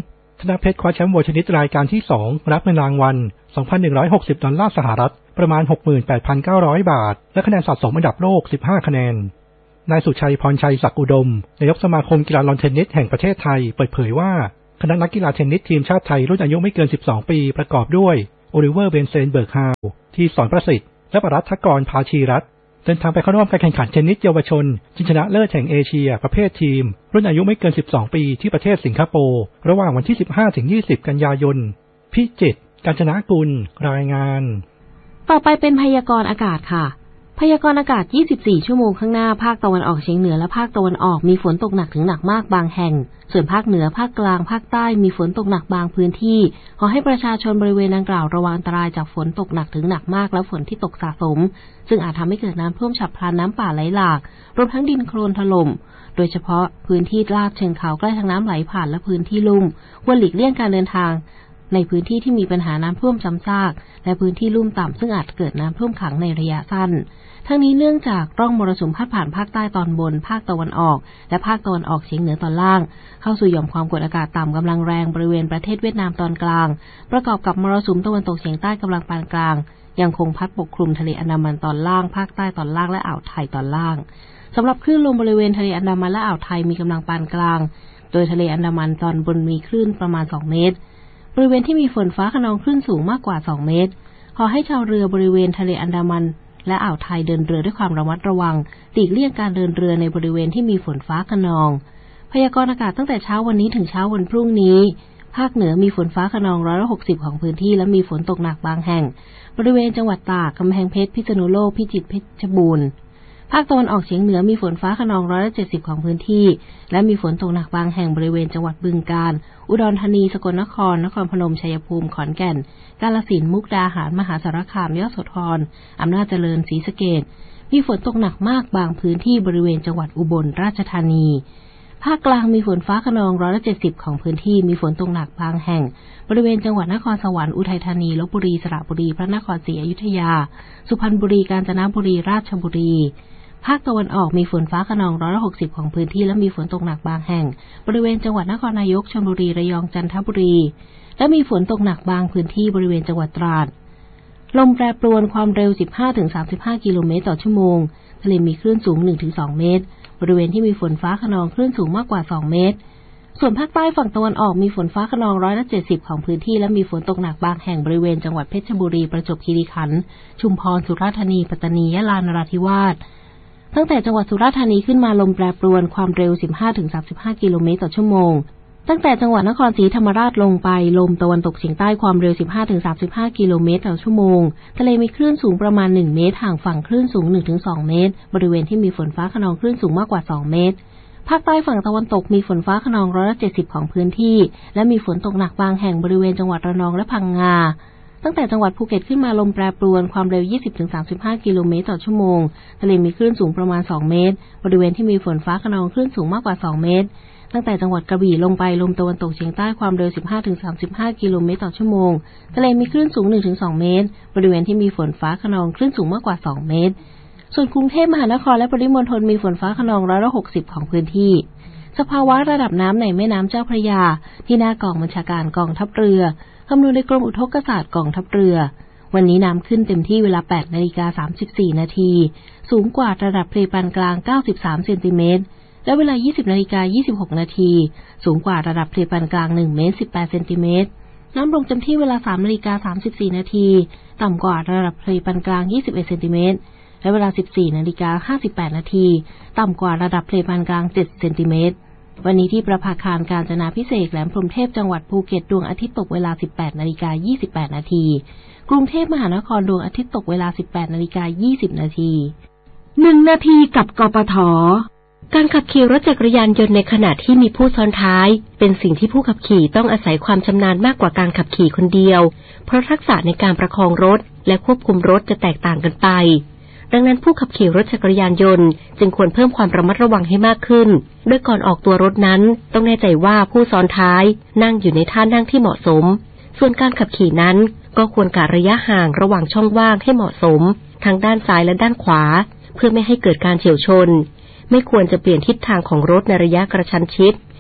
ธนเพชรคว้าแชมป์วัวชนิดรายการที่สองรับเงินรางวัล สองพันหนึ่งร้อยหกสิบ ดอลลาร์สหรัฐประมาณ หกหมื่นแปดพันเก้าร้อย บาทและคะแนนสะสมอันดับโลกสิบห้าคะแนนนายสุชัยพรชัยศักดิ์อุดมนายกสมาคมกีฬาลอนเทนนิสแห่งประเทศไทยเปิดเผยว่าคณะนักกีฬาเทนนิสทีมชาติไทยรุ่นอายุไม่เกินสิบสองปีประกอบด้วยโอลิเวอร์เบนเซนเบิร์กฮาวที่สอนประสิทธิ์และปรัฐกรภาชีรัตน์เดินทางไปเข้าร่วมการแข่งขันเทนนิสเยาวชนชิงชนะเลิศแห่งเอเชียประเภททีมรุ่นอายุไม่เกินสิบสองปีที่ประเทศสิงคโปร์ระหว่างวันที่ สิบห้าถึงยี่สิบ กันยายนพิจิตรกาญจนกุลรายงานต่อไปเป็นพยากรณ์อากาศค่ะพยากรณ์อากาศยี่สิบสี่ชั่วโมงข้างหน้าภาคตะวันออกเฉียงเหนือและภาคตะวันออกมีฝนตกหนักถึงหนักมากบางแห่งส่วนภาคเหนือภาคกลางภาคใต้มีฝนตกหนักบางพื้นที่ขอให้ประชาชนบริเวณดังกล่าวระวังอันตรายจากฝนตกหนักถึงหนักมากและฝนที่ตกสะสมซึ่งอาจทำให้เกิดน้ำท่วมฉับพลันน้ำป่าไหลหลากรวมทั้งดินโคลนถล่มโดยเฉพาะพื้นที่ลาดเชิงเขาใกล้ทางน้ำไหลผ่านและพื้นที่ลุ่มควรหลีกเลี่ยงการเดินทางในพื้นที่ที่มีปัญหาน้ำท่วมซ้ำซากและพื้นที่ลุ่มต่ำซึ่งอาจเกิดน้ำท่วมขังในระยะสั้นทั้งนี้เนื่องจากร่องมรสุมพาดผ่านภาคใต้ตอนบนภาคตะวันออกและภาคตะวันออกเฉียงเหนือตอนล่างเข้าสู่หย่อมความกดอากาศต่ำกำลังแรงบริเวณประเทศเวียดนามตอนกลางประกอบกับมรสุมตะวันตกเฉียงใต้กำลังปานกลางยังคงพัดปกคลุมทะเลอันดามันตอนล่างภาคใต้ตอนล่างและอ่าวไทยตอนล่างสำหรับคลื่นลมบริเวณทะเลอันดามันและอ่าวไทยมีกำลังปานกลางโดยทะเลอันดามันตอนบนมีคลื่นประมาณสองเมตรบริเวณที่มีฝนฟ้าคะนองคลื่นสูงมากกว่าสองเมตรขอให้ชาวเรือบริเวณทะเลอันดามันและอ่าวไทยเดินเรือด้วยความระมัดระวังหลีกเลี่ยงการเดินเรือในบริเวณที่มีฝนฟ้าคะนองพยากรณ์อากาศตั้งแต่เช้าวันนี้ถึงเช้าวันพรุ่งนี้ภาคเหนือมีฝนฟ้าคะนองร้อยละหกสิบของพื้นที่และมีฝนตกหนักบางแห่งบริเวณจังหวัดตากกำแพงเพชรพิษณุโลกพิจิตรเพชรบูรณ์ภาคตะวันออกเฉียงเหนือมีฝนฟ้าคะนองร้อยละเจ็ดสิบของพื้นที่และมีฝนตกหนักบางแห่งบริเวณจังหวัดบึงกาฬอุดรธานีสกลนครนครพนมชัยภูมิขอนแก่นกาฬสินธุ์มุกดาหารมหาสารคามยโสธรอำนาจเจริญศรีสะเกษมีฝนตกหนักมากบางพื้นที่บริเวณจังหวัดอุบลราชธานีภาคกลางมีฝนฟ้าคะนองร้อยละเจ็ดสิบของพื้นที่มีฝนตกหนักบางแห่งบริเวณจังหวัดนครสวรรค์อุทัยธานีลพบุรีสระบุรีพระนครศรีอยุธยาสุพรรณบุรีกาญจนบุรีราชบุรีภาคตะวันออกมีฝนฟ้าคะนองร้อยละหกสิบของพื้นที่และมีฝนตกหนักบางแห่งบริเวณจังหวัดนครนายกชลบุรีระยองจันทบุรีและมีฝนตกหนักบางพื้นที่บริเวณจังหวัดตราดลมแปรปรวนความเร็ว สิบห้าถึงสามสิบห้า กิโลเมตรต่อชั่วโมงทะเลมีคลื่นสูง หนึ่งถึงสอง เมตรบริเวณที่มีฝนฟ้าคะนองคลื่นสูงมากกว่าสองเมตรส่วนภาคใต้ฝั่งตะวันออกมีฝนฟ้าคะนองร้อยละเจ็ดสิบของพื้นที่และมีฝนตกหนักบางแห่งบริเวณจังหวัดเพชรบุรีประจวบคีรีขันธ์ชุมพรสุราษฎร์ธานีปัตตานียะลานราธิวาสตั้งแต่จังหวัดสุราษฎร์ธานีขึ้นมาลมแปรปรวนความเร็ว สิบห้าถึงสามสิบห้า กิโลเมตรต่อชั่วโมงตั้งแต่จังหวัดนครศรีธรรมราชลงไปลมตะวันตกเฉียงใต้ความเร็ว สิบห้าถึงสามสิบห้า กิโลเมตรต่อชั่วโมงทะเลมีคลื่นสูงประมาณหนึ่งเมตรห่างฝั่งคลื่นสูง หนึ่งถึงสอง เมตรบริเวณที่มีฝนฟ้าคะนองคลื่นสูงมากกว่าสองเมตรภาคใต้ฝั่งตะวันตกมีฝนฟ้าคะนองร้อยละเจ็ดสิบของพื้นที่และมีฝนตกหนักบางแห่งบริเวณจังหวัดระนองและพังงาตั้งแต่จังหวัดภูเก็ตขึ้นมาลมแปรปรวนความเร็ว ยี่สิบถึงสามสิบห้า กิโลเมตรต่อชั่วโมงทะเลมีคลื่นสูงประมาณสองเมตรบริเวณที่มีฝนฟ้าคะนองคลื่นสูงมากกว่าสองเมตรตั้งแต่จังหวัดกระบี่ลงไปลมตะวันตกเฉียงใต้ความเร็ว สิบห้าถึงสามสิบห้า กิโลเมตรต่อชั่วโมงทะเลมีคลื่นสูง หนึ่งถึงสอง เมตรบริเวณที่มีฝนฟ้าคะนองคลื่นสูงมากกว่าสองเมตรส่วนกรุงเทพมหานครและปริมณฑลมีฝนฟ้าคะนองร้อยละหกสิบของพื้นที่สภาวะระดับน้ำในแม่น้ำเจ้าพระยาที่หน้ากองบัญชาการกองทัพเรือคำนวณโดยกรมอุทกศาสตร์กองทัพเรือวันนี้น้ำขึ้นเต็มที่เวลา แปดนาฬิกาสามสิบสี่ นาทีสูงกว่าระดับทะเลปานกลางเก้าสิบสามเซนติเมตรและเวลา ยี่สิบนาฬิกายี่สิบหก นาทีสูงกว่าระดับทะเลปานกลางหนึ่งเมตรสิบแปดเซนติเมตรน้ำลงเต็มที่เวลา สามนาฬิกาสามสิบสี่ นาทีต่ำกว่าระดับทะเลปานกลางยี่สิบเอ็ดเซนติเมตรและเวลา สิบสี่นาฬิกาห้าสิบแปด นาทีต่ำกว่าระดับทะเลปานกลางเจ็ดเซนติเมตรวันนี้ที่ประภาคารกาญจนาภิเษกแหลมพรหมเทพจังหวัดภูเก็ตดวงอาทิตย์ตกเวลา สิบแปดนาฬิกายี่สิบแปด นาทีกรุงเทพมหานครดวงอาทิตย์ตกเวลา สิบแปดนาฬิกายี่สิบ นาทีหนึ่งนาทีกับกปท.การขับขี่รถจักรยานยนต์ในขณะที่มีผู้ซ้อนท้ายเป็นสิ่งที่ผู้ขับขี่ต้องอาศัยความชำนาญมากกว่าการขับขี่คนเดียวเพราะทักษะในการประคองรถและควบคุมรถจะแตกต่างกันไปดังนั้นผู้ขับขี่รถจักรยานยนต์จึงควรเพิ่มความระมัดระวังให้มากขึ้นโดยก่อนออกตัวรถนั้นต้องแน่ใจว่าผู้ซ้อนท้ายนั่งอยู่ในท่านั่งที่เหมาะสมส่วนการขับขี่นั้นก็ควรกะระยะห่างระหว่างช่องว่างให้เหมาะสมทั้งด้านซ้ายและด้านขวาเพื่อไม่ให้เกิดการเฉี่ยวชนไม่ควรจะเปลี่ยนทิศทางของรถในระยะกระชั้นชิด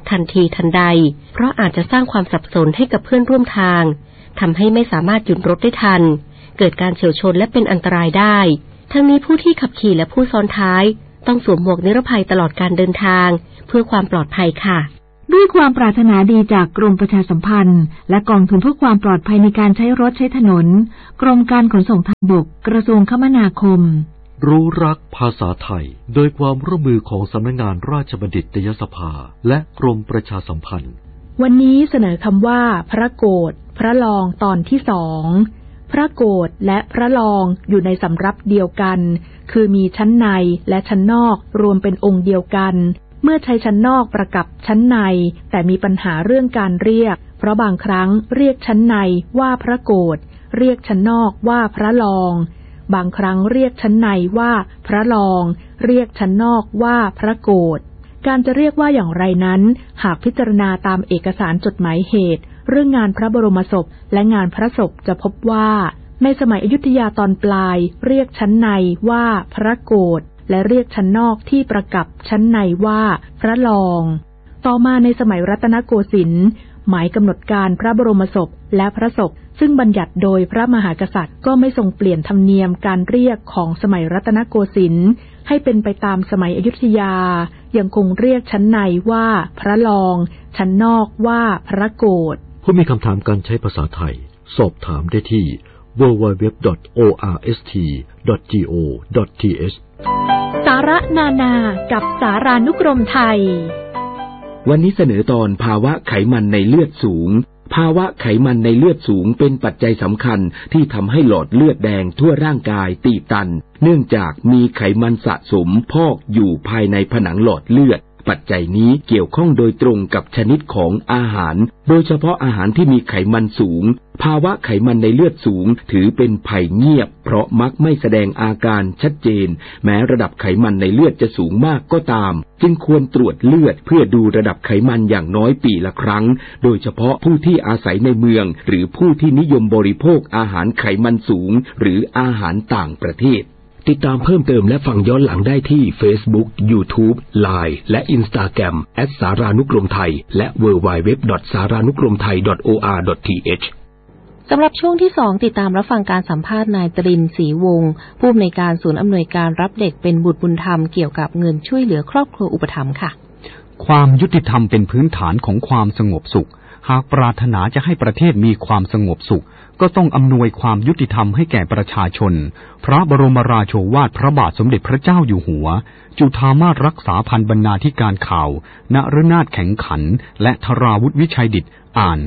ทันทีทันใดเพราะอาจจะสร้างความสับสนให้กับเพื่อนร่วมทางทำให้ไม่สามารถหยุดรถได้ทันเกิดการเฉี่ยวชนและเป็นอันตรายได้ทั้งนี้ผู้ที่ขับขี่และผู้ซ้อนท้ายต้องสวมหมวกนิรภัยตลอดการเดินทางเพื่อความปลอดภัยค่ะด้วยความปรารถนาดีจากกรมประชาสัมพันธ์และกองทุนเพื่อความปลอดภัยในการใช้รถใช้ถนนกรมการขนส่งทางบกกระทรวงคมนาคมรู้รักภาษาไทยโดยความร่วมมือของสำนักงานราชบัณฑิตยสภาและกรมประชาสัมพันธ์วันนี้เสนอคำว่าพระโกฐพระลองตอนที่สองพระโกฐและพระลองอยู่ในสำรับเดียวกันคือมีชั้นในและชั้นนอกรวมเป็นองค์เดียวกันเมื่อใช้ชั้นนอกประกับชั้นในแต่มีปัญหาเรื่องการเรียกเพราะบางครั้งเรียกชั้นในว่าพระโกฐเรียกชั้นนอกว่าพระลองบางครั้งเรียกชั้นในว่าพระลองเรียกชั้นนอกว่าพระโกฐการจะเรียกว่าอย่างไรนั้นหากพิจารณาตามเอกสารจดหมายเหตุเรื่องงานพระบรมศพและงานพระศพจะพบว่าในสมัยอยุธยาตอนปลายเรียกชั้นในว่าพระโกฐและเรียกชั้นนอกที่ประกับชั้นในว่าพระลองต่อมาในสมัยรัตนโกสินทร์หมายกำหนดการพระบรมศพและพระศพซึ่งบัญญัติโดยพระมหากษัตริย์ก็ไม่ทรงเปลี่ยนธรรมเนียมการเรียกของสมัยรัตนโกสินทร์ให้เป็นไปตามสมัยอยุธยายังคงเรียกชั้นในว่าพระลองชั้นนอกว่าพระโกฐผู้มีคำถามการใช้ภาษาไทยสอบถามได้ที่ ดับเบิลยู ดับเบิลยู ดับเบิลยู ดอท โอ อาร์ เอส ที ดอท จี โอ ดอท ที เอชสาระนานากับสารานุกรมไทยวันนี้เสนอตอนภาวะไขมันในเลือดสูงภาวะไขมันในเลือดสูงเป็นปัจจัยสำคัญที่ทำให้หลอดเลือดแดงทั่วร่างกายตีบตันเนื่องจากมีไขมันสะสมพอกอยู่ภายในผนังหลอดเลือดปัจจัยนี้เกี่ยวข้องโดยตรงกับชนิดของอาหารโดยเฉพาะอาหารที่มีไขมันสูงภาวะไขมันในเลือดสูงถือเป็นภัยเงียบเพราะมักไม่แสดงอาการชัดเจนแม้ระดับไขมันในเลือดจะสูงมากก็ตามจึงควรตรวจเลือดเพื่อดูระดับไขมันอย่างน้อยปีละครั้งโดยเฉพาะผู้ที่อาศัยในเมืองหรือผู้ที่นิยมบริโภคอาหารไขมันสูงหรืออาหารต่างประเทศติดตามเพิ่มเติมและฟังย้อนหลังได้ที่ Facebook, YouTube, ไลน์ และ Instagram แอท สารานุกรมไทยและ ดับเบิลยู ดับเบิลยู ดับเบิลยู ดอท สารานุกรมไทย ดอท โอ อาร์ ดอท ที เอชสำหรับช่วงที่สองติดตามรับฟังการสัมภาษณ์นายตรินทร์ศรีวงศ์ผู้อำนวยการศูนย์อำนวยการรับเด็กเป็นบุตรบุญธรรมเกี่ยวกับเงินช่วยเหลือครอบครัวอุปถัมภ์ค่ะความยุติธรรมเป็นพื้นฐานของความสงบสุขหากปรารถนาจะให้ประเทศมีความสงบสุขก็ต้องอำนวยความยุติธรรมให้แก่ประชาชนพระบรมราโชวาทพระบาทสมเด็จพระเจ้าอยู่หัวจุฑามาสรักษาพันบรรณาธิการข่าวนฤนาถแข็งขันและธราวุฒิวิชัยดิษฐ์อ่าน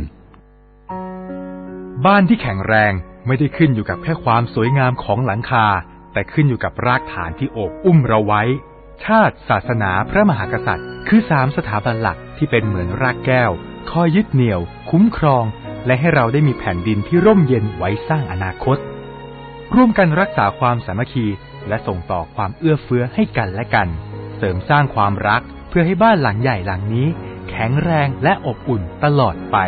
บ้านที่แข็งแรงไม่ได้ขึ้นอยู่กับแค่ความสวยงามของหลังคาแต่ขึ้นอยู่กับรากฐานที่โอบอุ้มเราไว้ชาติศาสนาพระมหากษัตริย์คือสามสถาบันหลักที่เป็นเหมือนรากแก้วคอยยึดเหนี่ยวคุ้มครองและให้เราได้มีแผ่นดินที่ร่มเย็นไว้สร้างอนาคตร่วมกันรักษาความสามัคคีและส่งต่อความเอื้อเฟื้อให้กันและกันเสริมสร้างความรักเพื่อให้บ้านหลังใหญ่หลังนี้แข็งแรงและอบอุ่นตลอดไป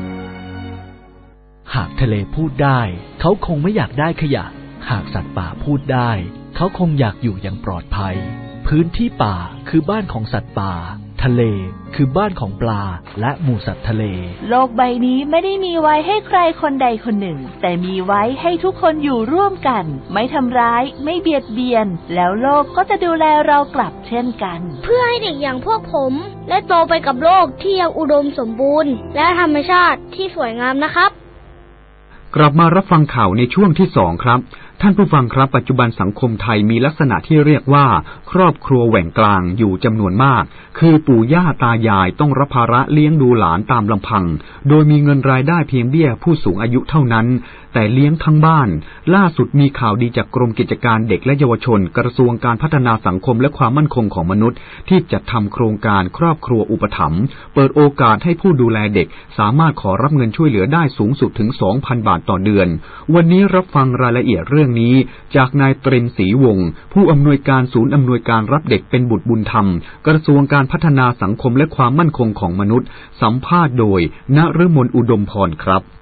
หากทะเลพูดได้เขาคงไม่อยากได้ขยะหากสัตว์ป่าพูดได้เขาคงอยากอยู่อย่างปลอดภัยพื้นที่ป่าคือบ้านของสัตว์ป่าทะเลคือบ้านของปลาและหมู่สัตว์ทะเลโลกใบนี้ไม่ได้มีไว้ให้ใครคนใดคนหนึ่งแต่มีไว้ให้ทุกคนอยู่ร่วมกันไม่ทำร้ายไม่เบียดเบียนแล้วโลกก็จะดูแลเรากลับเช่นกันเพื่อให้เด็กอย่างพวกผมได้โตไปกับโลกที่ยังอุดมสมบูรณ์และธรรมชาติที่สวยงามนะครับกลับมารับฟังข่าวในช่วงที่สองครับท่านผู้ฟังครับปัจจุบันสังคมไทยมีลักษณะที่เรียกว่าครอบครัวแหว่งกลางอยู่จำนวนมากคือปู่ย่าตายายต้องรับภาระเลี้ยงดูหลานตามลำพังโดยมีเงินรายได้เพียงเบี้ยผู้สูงอายุเท่านั้นแต่เลี้ยงทั้งบ้านล่าสุดมีข่าวดีจากกรมกิจการเด็กและเยาวชนกระทรวงการพัฒนาสังคมและความมั่นคงของมนุษย์ที่จัดทำโครงการครอบครัวอุปถัมภ์เปิดโอกาสให้ผู้ดูแลเด็กสามารถขอรับเงินช่วยเหลือได้สูงสุดถึง สองพัน บาทต่อเดือนวันนี้รับฟังรายละเอียดเรื่องนี้จากนายตรินทร์ศรีวงศ์ผู้อำนวยการศูนย์อำนวยการรับเด็กเป็นบุตรบุญธรรมกระทรวงการพัฒนาสังคมและความมั่นคงของมนุษย์สัมภาษณ์โดยณฤมลอุดมพรครับ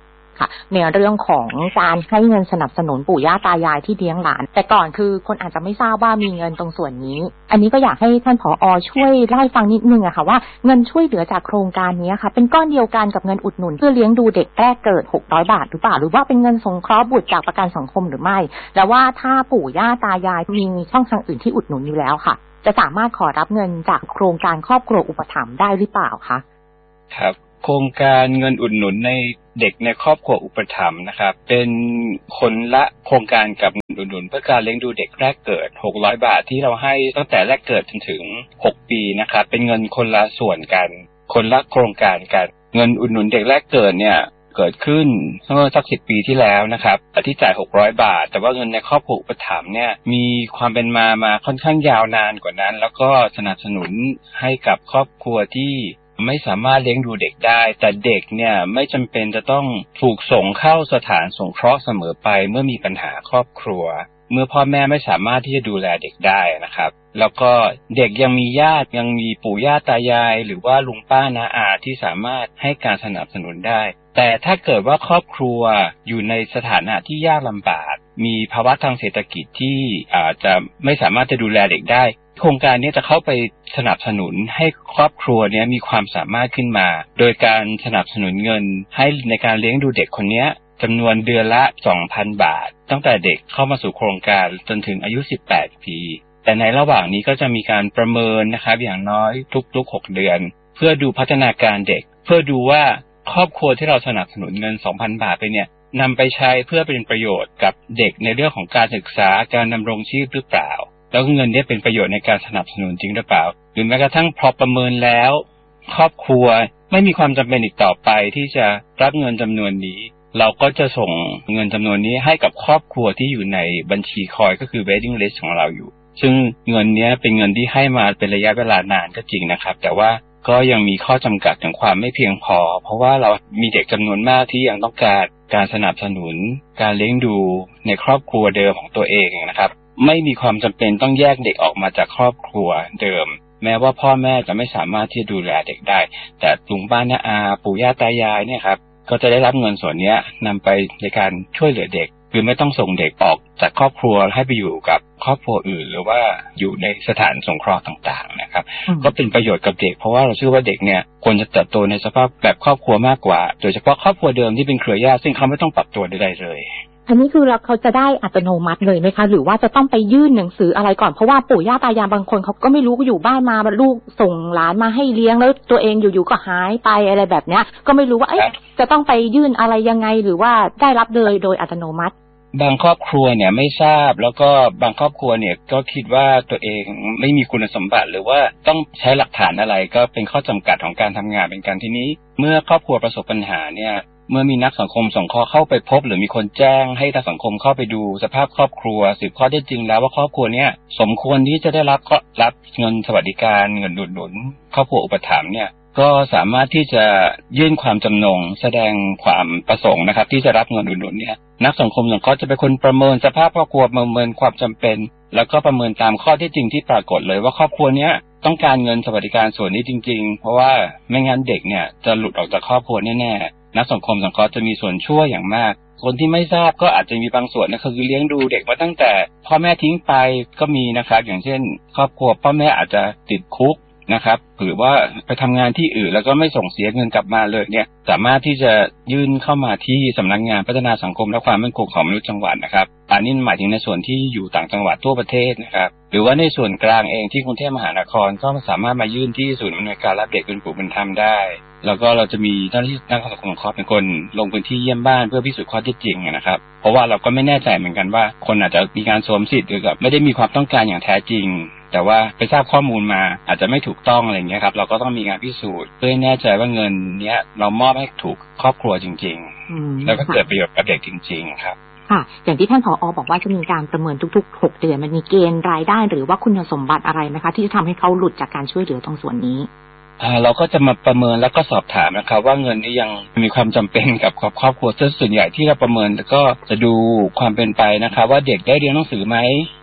ค่ะในเรื่องของการให้เงินสนับสนุนปู่ย่าตายายที่เลี้ยงหลานแต่ก่อนคือคนอาจจะไม่ทราบว่ามีเงินตรงส่วนนี้อันนี้ก็อยากให้ท่านผอ.ช่วยเล่าให้ฟังนิดนึงอะค่ะว่าเงินช่วยเหลือจากโครงการนี้ค่ะเป็นก้อนเดียวกันกับเงินอุดหนุนเพื่อเลี้ยงดูเด็กแรกเกิดหกร้อยบาทหรือเปล่าหรือว่าเป็นเงินสงเคราะห์บุตรจากประกันสังคมหรือไม่แล้วว่าถ้าปู่ย่าตายายมีช่องทางอื่นที่อุดหนุนอยู่แล้วค่ะจะสามารถขอรับเงินจากโครงการครอบครัวอุปถัมภ์ได้หรือเปล่าคะครับโครงการเงินอุดหนุนในเด็กในครอบครัวอุปถัมภ์นะครับเป็นคนละโครงการกับเงินอุดหนุนเพื่อการเลี้ยงดูเด็กแรกเกิดหกร้อยบาทที่เราให้ตั้งแต่แรกเกิดจนถึงหกปีนะครับเป็นเงินคนละส่วนกันคนละโครงการกันเงินอุดหนุนเด็กแรกเกิดเนี่ยเกิดขึ้นเมื่อสักสิบปีที่แล้วนะครับที่จ่ายหกร้อยบาทแต่ว่าเงินในครอบครัวอุปถัมภ์เนี่ยมีความเป็นมามาค่อนข้างยาวนานกว่านั้นแล้วก็สนับสนุนให้กับครอบครัวที่ไม่สามารถเลี้ยงดูเด็กได้แต่เด็กเนี่ยไม่จำเป็นจะต้องถูกส่งเข้าสถานสงเคราะห์เสมอไปเมื่อมีปัญหาครอบครัวเมื่อพ่อแม่ไม่สามารถที่จะดูแลเด็กได้นะครับแล้วก็เด็กยังมีญาติยังมีปู่ย่าตายายหรือว่าลุงป้าน้าอาที่สามารถให้การสนับสนุนได้แต่ถ้าเกิดว่าครอบครัวอยู่ในสถานะที่ยากลำบากมีภาวะทางเศรษฐกิจที่อาจจะไม่สามารถจะดูแลเด็กได้โครงการนี้จะเข้าไปสนับสนุนให้ครอบครัวนี้มีความสามารถขึ้นมาโดยการสนับสนุนเงินให้ในการเลี้ยงดูเด็กคนนี้จำนวนเดือนละ สองพัน บาทตั้งแต่เด็กเข้ามาสู่โครงการจนถึงอายุสิบแปดปีแต่ในระหว่างนี้ก็จะมีการประเมินนะครับอย่างน้อยทุกๆหกเดือนเพื่อดูพัฒนาการเด็กเพื่อดูว่าครอบครัวที่เราสนับสนุนเงิน สองพัน บาทไปเนี่ยนำไปใช้เพื่อเป็นประโยชน์กับเด็กในเรื่องของการศึกษาการดำรงชีพหรือเปล่าแล้วเงินนี้เป็นประโยชน์ในการสนับสนุนจริงหรือเปล่าหรือแม้กระทั่งพอประเมินแล้วครอบครัวไม่มีความจำเป็นอีกต่อไปที่จะรับเงินจำนวนนี้เราก็จะส่งเงินจำนวนนี้ให้กับครอบครัวที่อยู่ในบัญชีคอยก็คือ waiting list ของเราอยู่ซึ่งเงินนี้เป็นเงินที่ให้มาเป็นระยะเวลานานก็จริงนะครับแต่ว่าก็ยังมีข้อจำกัดถึงความไม่เพียงพอเพราะว่าเรามีเด็กจำนวนมากที่ยังต้องการการสนับสนุนการเลี้ยงดูในครอบครัวเดิมของตัวเองนะครับไม่มีความจำเป็นต้องแยกเด็กออกมาจากครอบครัวเดิมแม้ว่าพ่อแม่จะไม่สามารถที่จะดูแลเด็กได้แต่ลุงป้าน้าอาปู่ย่าตายายเนี่ยครับก็จะได้รับเงินส่วนนี้นำไปในการช่วยเหลือเด็กคือไม่ต้องส่งเด็กออกจากครอบครัวให้ไปอยู่กับครอบครัวอื่นหรือว่าอยู่ในสถานสงเคราะห์ต่างๆนะครับก็เป็นประโยชน์กับเด็กเพราะว่าเราเชื่อว่าเด็กเนี่ยควรจะเติบโตในสภาพแบบครอบครัวมากกว่าโดยเฉพาะครอบครัวเดิมที่เป็นเครือญาติซึ่งเขาไม่ต้องปรับตัวใดๆเลยอันนี้คือเราเขาจะได้อัตโนมัติเลยไหมคะหรือว่าจะต้องไปยื่นหนังสืออะไรก่อนเพราะว่าปู่ย่าตายายบางคนเขาก็ไม่รู้อยู่บ้านมาลูกส่งหลานมาให้เลี้ยงแล้วตัวเองอยู่ๆก็หายไปอะไรแบบเนี้ยก็ไม่รู้ว่าเอ๊ะจะต้องไปยื่นอะไรยังไงหรือว่าได้รับเลยโดยอัตโนมัติบางครอบครัวเนี่ยไม่ทราบแล้วก็บางครอบครัวเนี่ยก็คิดว่าตัวเองไม่มีคุณสมบัติหรือว่าต้องใช้หลักฐานอะไรก็เป็นข้อจำกัดของการทำงานเป็นการที่นี้เมื่อครอบครัวประสบปัญหาเนี่ยเมื่อมีนักสังคมสงเคราะห์เข้าไปพบหรือมีคนแจ้งให้นักสังคมเข้าไปดูสภาพครอบครัวสืบข้อเท็จจริงแล้วว่าครอบครัวเนี้ยสมควรที่จะได้รับก็รับเงินสวัสดิการเงินอุดหนุนครอบครัวอุปถัมภ์เนี่ยก็สามารถที่จะยื่นความจำนงแสดงความประสงค์นะครับที่จะรับเงินอุดหนุนเนี่ยนักสังคมสงเคราะห์จะเป็นคนประเมินสภาพครอบครัวประเมินความจำเป็นแล้วก็ประเมินตามข้อเท็จจริงที่ปรากฏเลยว่าครอบครัวเนี้ยต้องการเงินสวัสดิการส่วนนี้จริงๆเพราะว่าไม่งั้นเด็กเนี่ยจะหลุดออกจากครอบครัวแน่ๆนักสังคมสงเคราะห์จะมีส่วนช่วยอย่างมากคนที่ไม่ทราบก็อาจจะมีบางส่วนนะคือเลี้ยงดูเด็กมาตั้งแต่พ่อแม่ทิ้งไปก็มีนะครับอย่างเช่นครอบครัวพ่อแม่อาจจะติดคุกนะครับหรือว่าไปทำงานที่อื่นแล้วก็ไม่ส่งเสียเงินกลับมาเลยเนี่ยสามารถที่จะยื่นเข้ามาที่สำนักงานพัฒนาสังคมและความมั่นคงของมนุษย์จังหวัดนะครับอันนี้หมายถึงในส่วนที่อยู่ต่างจังหวัดทั่วประเทศนะครับหรือว่าในส่วนกลางเองที่กรุงเทพมหานครก็สามารถมายื่นที่ศูนย์อำนวยการรับเด็กเป็นผู้เป็นธรรมได้แล้วก็เราจะมีเจ้าหน้าที่นักสังคมสงเคราะห์เป็นคนลงพื้นที่เยี่ยมบ้านเพื่อพิสูจน์ข้อเท็จจริงนะครับเพราะว่าเราก็ไม่แน่ใจเหมือนกันว่าคนอาจจะมีการสวมสิทธิ์หรือกับไม่ได้มีความต้องการอย่างแท้จริงแต่ว่าไปทราบข้อมูลมาอาจจะไม่ถูกต้องอะไรอย่างเงี้ยครับเราก็ต้องมีการพิสูจน์เพื่อให้แน่ใจว่าเงินเนี้ยเรามอบให้ถูกครอบครัวจริงๆแล้วก็เกิดประโยชน์กับเด็กจริงๆครับค่ะอย่างที่ท่านผอ.บอกว่าจะมีการประเมินทุกๆหกเดือนมันมีเกณฑ์รายได้หรือว่าคุณสมบัติอะไรไหมคะที่จะทำให้เขาหลุดจากการช่วยเหลือตรงส่วนนี้เราก็จะมาประเมินแล้วก็สอบถามนะครับว่าเงินนี้ยังมีความจำเป็นกับครอบครัวส่วนใหญ่ที่เราประเมินแล้วก็จะดูความเป็นไปนะครับว่าเด็กได้เรียนหนังสือไหม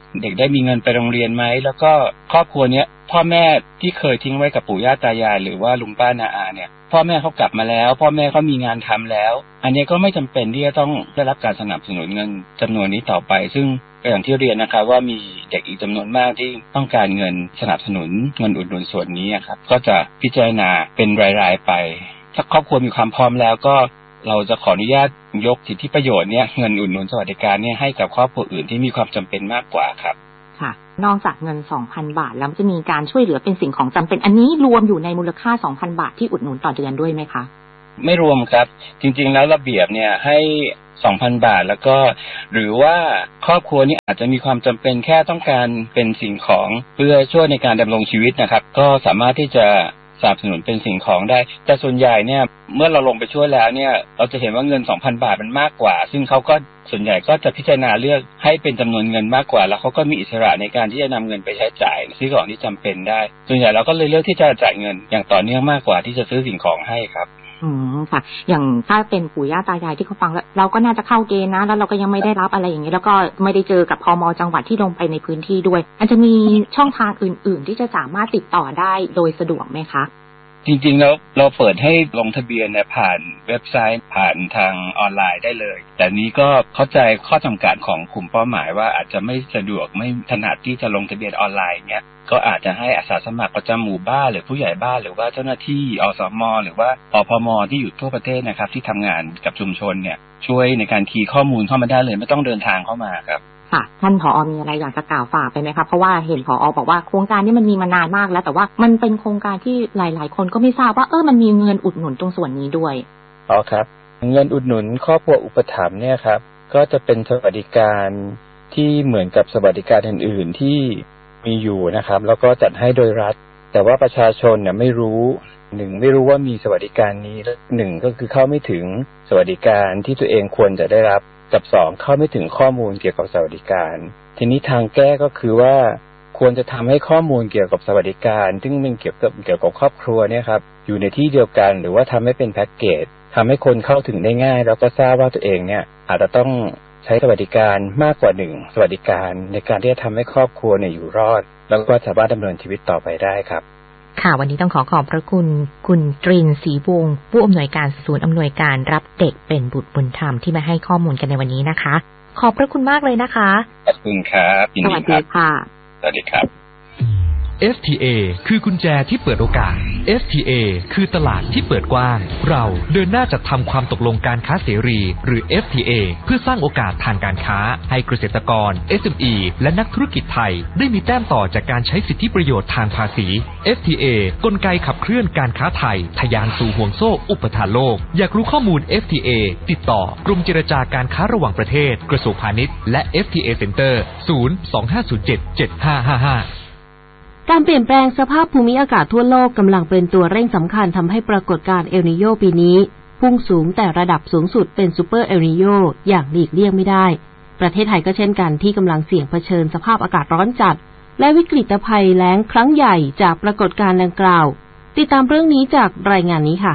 เด็กได้มีเงินไปโรงเรียนไหมแล้วก็ครอบครัวเนี้ยพ่อแม่ที่เคยทิ้งไว้กับปู่ย่าตายายหรือว่าลุงป้าน้าอาเนี่ยพ่อแม่เขากลับมาแล้วพ่อแม่เขามีงานทำแล้วอันนี้ก็ไม่จำเป็นที่จะต้องได้รับการสนับสนุนเงินจำนวนนี้ต่อไปซึ่งอย่างที่เรียนนะครับว่ามีเด็กอีกจำนวนมากที่ต้องการเงินสนับสนุนเงินอุดหนุนส่วนนี้ครับก็จะพิจารณาเป็นรายๆไปถ้าครอบครัวมีความพร้อมแล้วก็เราจะขออนุญาตยกสิทธิประโยชน์เนี่ยเงินอุดหนุนสวัสดิการเนี่ยให้กับครอบครัวอื่นที่มีความจำเป็นมากกว่าครับค่ะนอกจากเงิน สองพัน บาทแล้วจะมีการช่วยเหลือเป็นสิ่งของจำเป็นอันนี้รวมอยู่ในมูลค่า สองพัน บาทที่อุดหนุนต่อเดือนด้วยไหมคะไม่รวมครับจริงๆแล้วระเบียบเนี่ยให้ สองพัน บาทแล้วก็หรือว่าครอบครัวนี้อาจจะมีความจำเป็นแค่ต้องการเป็นสิ่งของเพื่อช่วยในการดำรงชีวิตนะครับก็สามารถที่จะสนับสนุนเป็นสิ่งของได้แต่ส่วนใหญ่เนี่ยเมื่อเราลงไปช่วยแล้วเนี่ยเราจะเห็นว่าเงิน สองพัน บาทมันมากกว่าซึ่งเขาก็ส่วนใหญ่ก็จะพิจารณาเลือกให้เป็นจำนวนเงินมากกว่าแล้วเขาก็มีอิสระในการที่จะนำเงินไปใช้จ่ายซื้อของที่จำเป็นได้ส่วนใหญ่เราก็เลยเลือกที่จะจ่ายเงินอย่างต่อเนื่องมากกว่าที่จะซื้อสิ่งของให้ครับอืมค่ะอย่างถ้าเป็นปู่ย่าตายายที่เขาฟังแล้วเราก็น่าจะเข้าเกณฑ์นะแล้วเราก็ยังไม่ได้รับอะไรอย่างนี้แล้วก็ไม่ได้เจอกับพม.จังหวัดที่ลงไปในพื้นที่ด้วยอาจจะมีช่องทางอื่นๆที่จะสามารถติดต่อได้โดยสะดวกไหมคะจริงๆแล้วเราเปิดให้ลงทะเบียนเนี่ยผ่านเว็บไซต์ผ่านทางออนไลน์ได้เลยแต่นี้ก็เข้าใจข้อจำกัดของกลุ่มเป้าหมายว่าอาจจะไม่สะดวกไม่ถนัดที่จะลงทะเบียนออนไลน์เนี่ยก็อาจจะให้อาสาสมัครประจำหมู่บ้านหรือผู้ใหญ่บ้านหรือว่าเจ้าหน้าที่อสม.หรือว่าอพม.ที่อยู่ทั่วประเทศนะครับที่ทำงานกับชุมชนเนี่ยช่วยในการคีย์ข้อมูลเข้ามาได้เลยไม่ต้องเดินทางเข้ามาครับค่ะท่านผอ.มีอะไรอยากจะกล่าวฝากไปไหมคะเพราะว่าเห็นผอ.บอกว่าโครงการนี้มันมีมานานมากแล้วแต่ว่ามันเป็นโครงการที่หลายๆคนก็ไม่ทราบว่าเออมันมีเงินอุดหนุนตรงส่วนนี้ด้วยอ๋อครับเงินอุดหนุนครอบครัวอุปถัมภ์เนี่ยครับก็จะเป็นสวัสดิการที่เหมือนกับสวัสดิการอื่นๆที่มีอยู่นะครับแล้วก็จัดให้โดยรัฐแต่ว่าประชาชนเนี่ยไม่รู้หนึ่งไม่รู้ว่ามีสวัสดิการนี้หนึ่งก็คือเข้าไม่ถึงสวัสดิการที่ตัวเองควรจะได้รับกับสองเข้าไม่ถึงข้อมูลเกี่ยวกับสวัสดิการทีนี้ทางแก้ก็คือว่าควรจะทำให้ข้อมูลเกี่ยวกับสวัสดิการซึ่งมันเกี่ยวกับเกี่ยวกับครอบครัวเนี่ยครับอยู่ในที่เดียวกันหรือว่าทำให้เป็นแพ็กเกจทำให้คนเข้าถึงได้ง่ายแล้วก็ทราบว่าตัวเองเนี่ยอาจจะต้องใช้สวัสดิการมากกว่าหนึ่งสวัสดิการในการที่จะทำให้ครอบครัวเนี่ยอยู่รอดแล้วก็สามารถดำเนินชีวิตต่อไปได้ครับค่ะวันนี้ต้องขอขอบพระคุณคุณตรินศรีวงศ์ผู้อำนวยการศูนย์อำนวยการรับเด็กเป็นบุตรบุญธรรมที่มาให้ข้อมูลกันในวันนี้นะคะขอบพระคุณมากเลยนะคะขอบคุณครับสวัสดีค่ะสวัสดีครับเอฟ ที เอ คือกุญแจที่เปิดโอกาส เอฟ ที เอ คือตลาดที่เปิดกว้างเราเดินหน้าจัดทำความตกลงการค้าเสรีหรือ เอฟ ที เอ เพื่อสร้างโอกาสทางการค้าให้เกษตรกร เอส เอ็ม อี และนักธุรกิจไทยได้มีแต้มต่อจากการใช้สิทธิประโยชน์ทางภาษี เอฟ ที เอ กลไกขับเคลื่อนการค้าไทยทะยานสู่ห่วงโซ่อุปทานโลกอยากรู้ข้อมูล เอฟ ที เอ ติดต่อกรมเจรจาการค้าระหว่างประเทศกระทรวงพาณิชย์และ เอฟ ที เอ Center ศูนย์ สอง ห้า ศูนย์ เจ็ด เจ็ด ห้า ห้า ห้าการเปลี่ยนแปลงสภาพภูมิอากาศทั่วโลกกำลังเป็นตัวเร่งสำคัญทำให้ปรากฏการณ์เอลนีโญปีนี้พุ่งสูงแต่ระดับสูงสุดเป็นซูเปอร์เอลนีโญอย่างหลีกเลี่ยงไม่ได้ประเทศไทยก็เช่นกันที่กำลังเสี่ยงเผชิญสภาพอากาศร้อนจัดและวิกฤตภัยแล้งครั้งใหญ่จากปรากฏการณ์ดังกล่าวติดตามเรื่องนี้จากรายงานนี้ค่ะ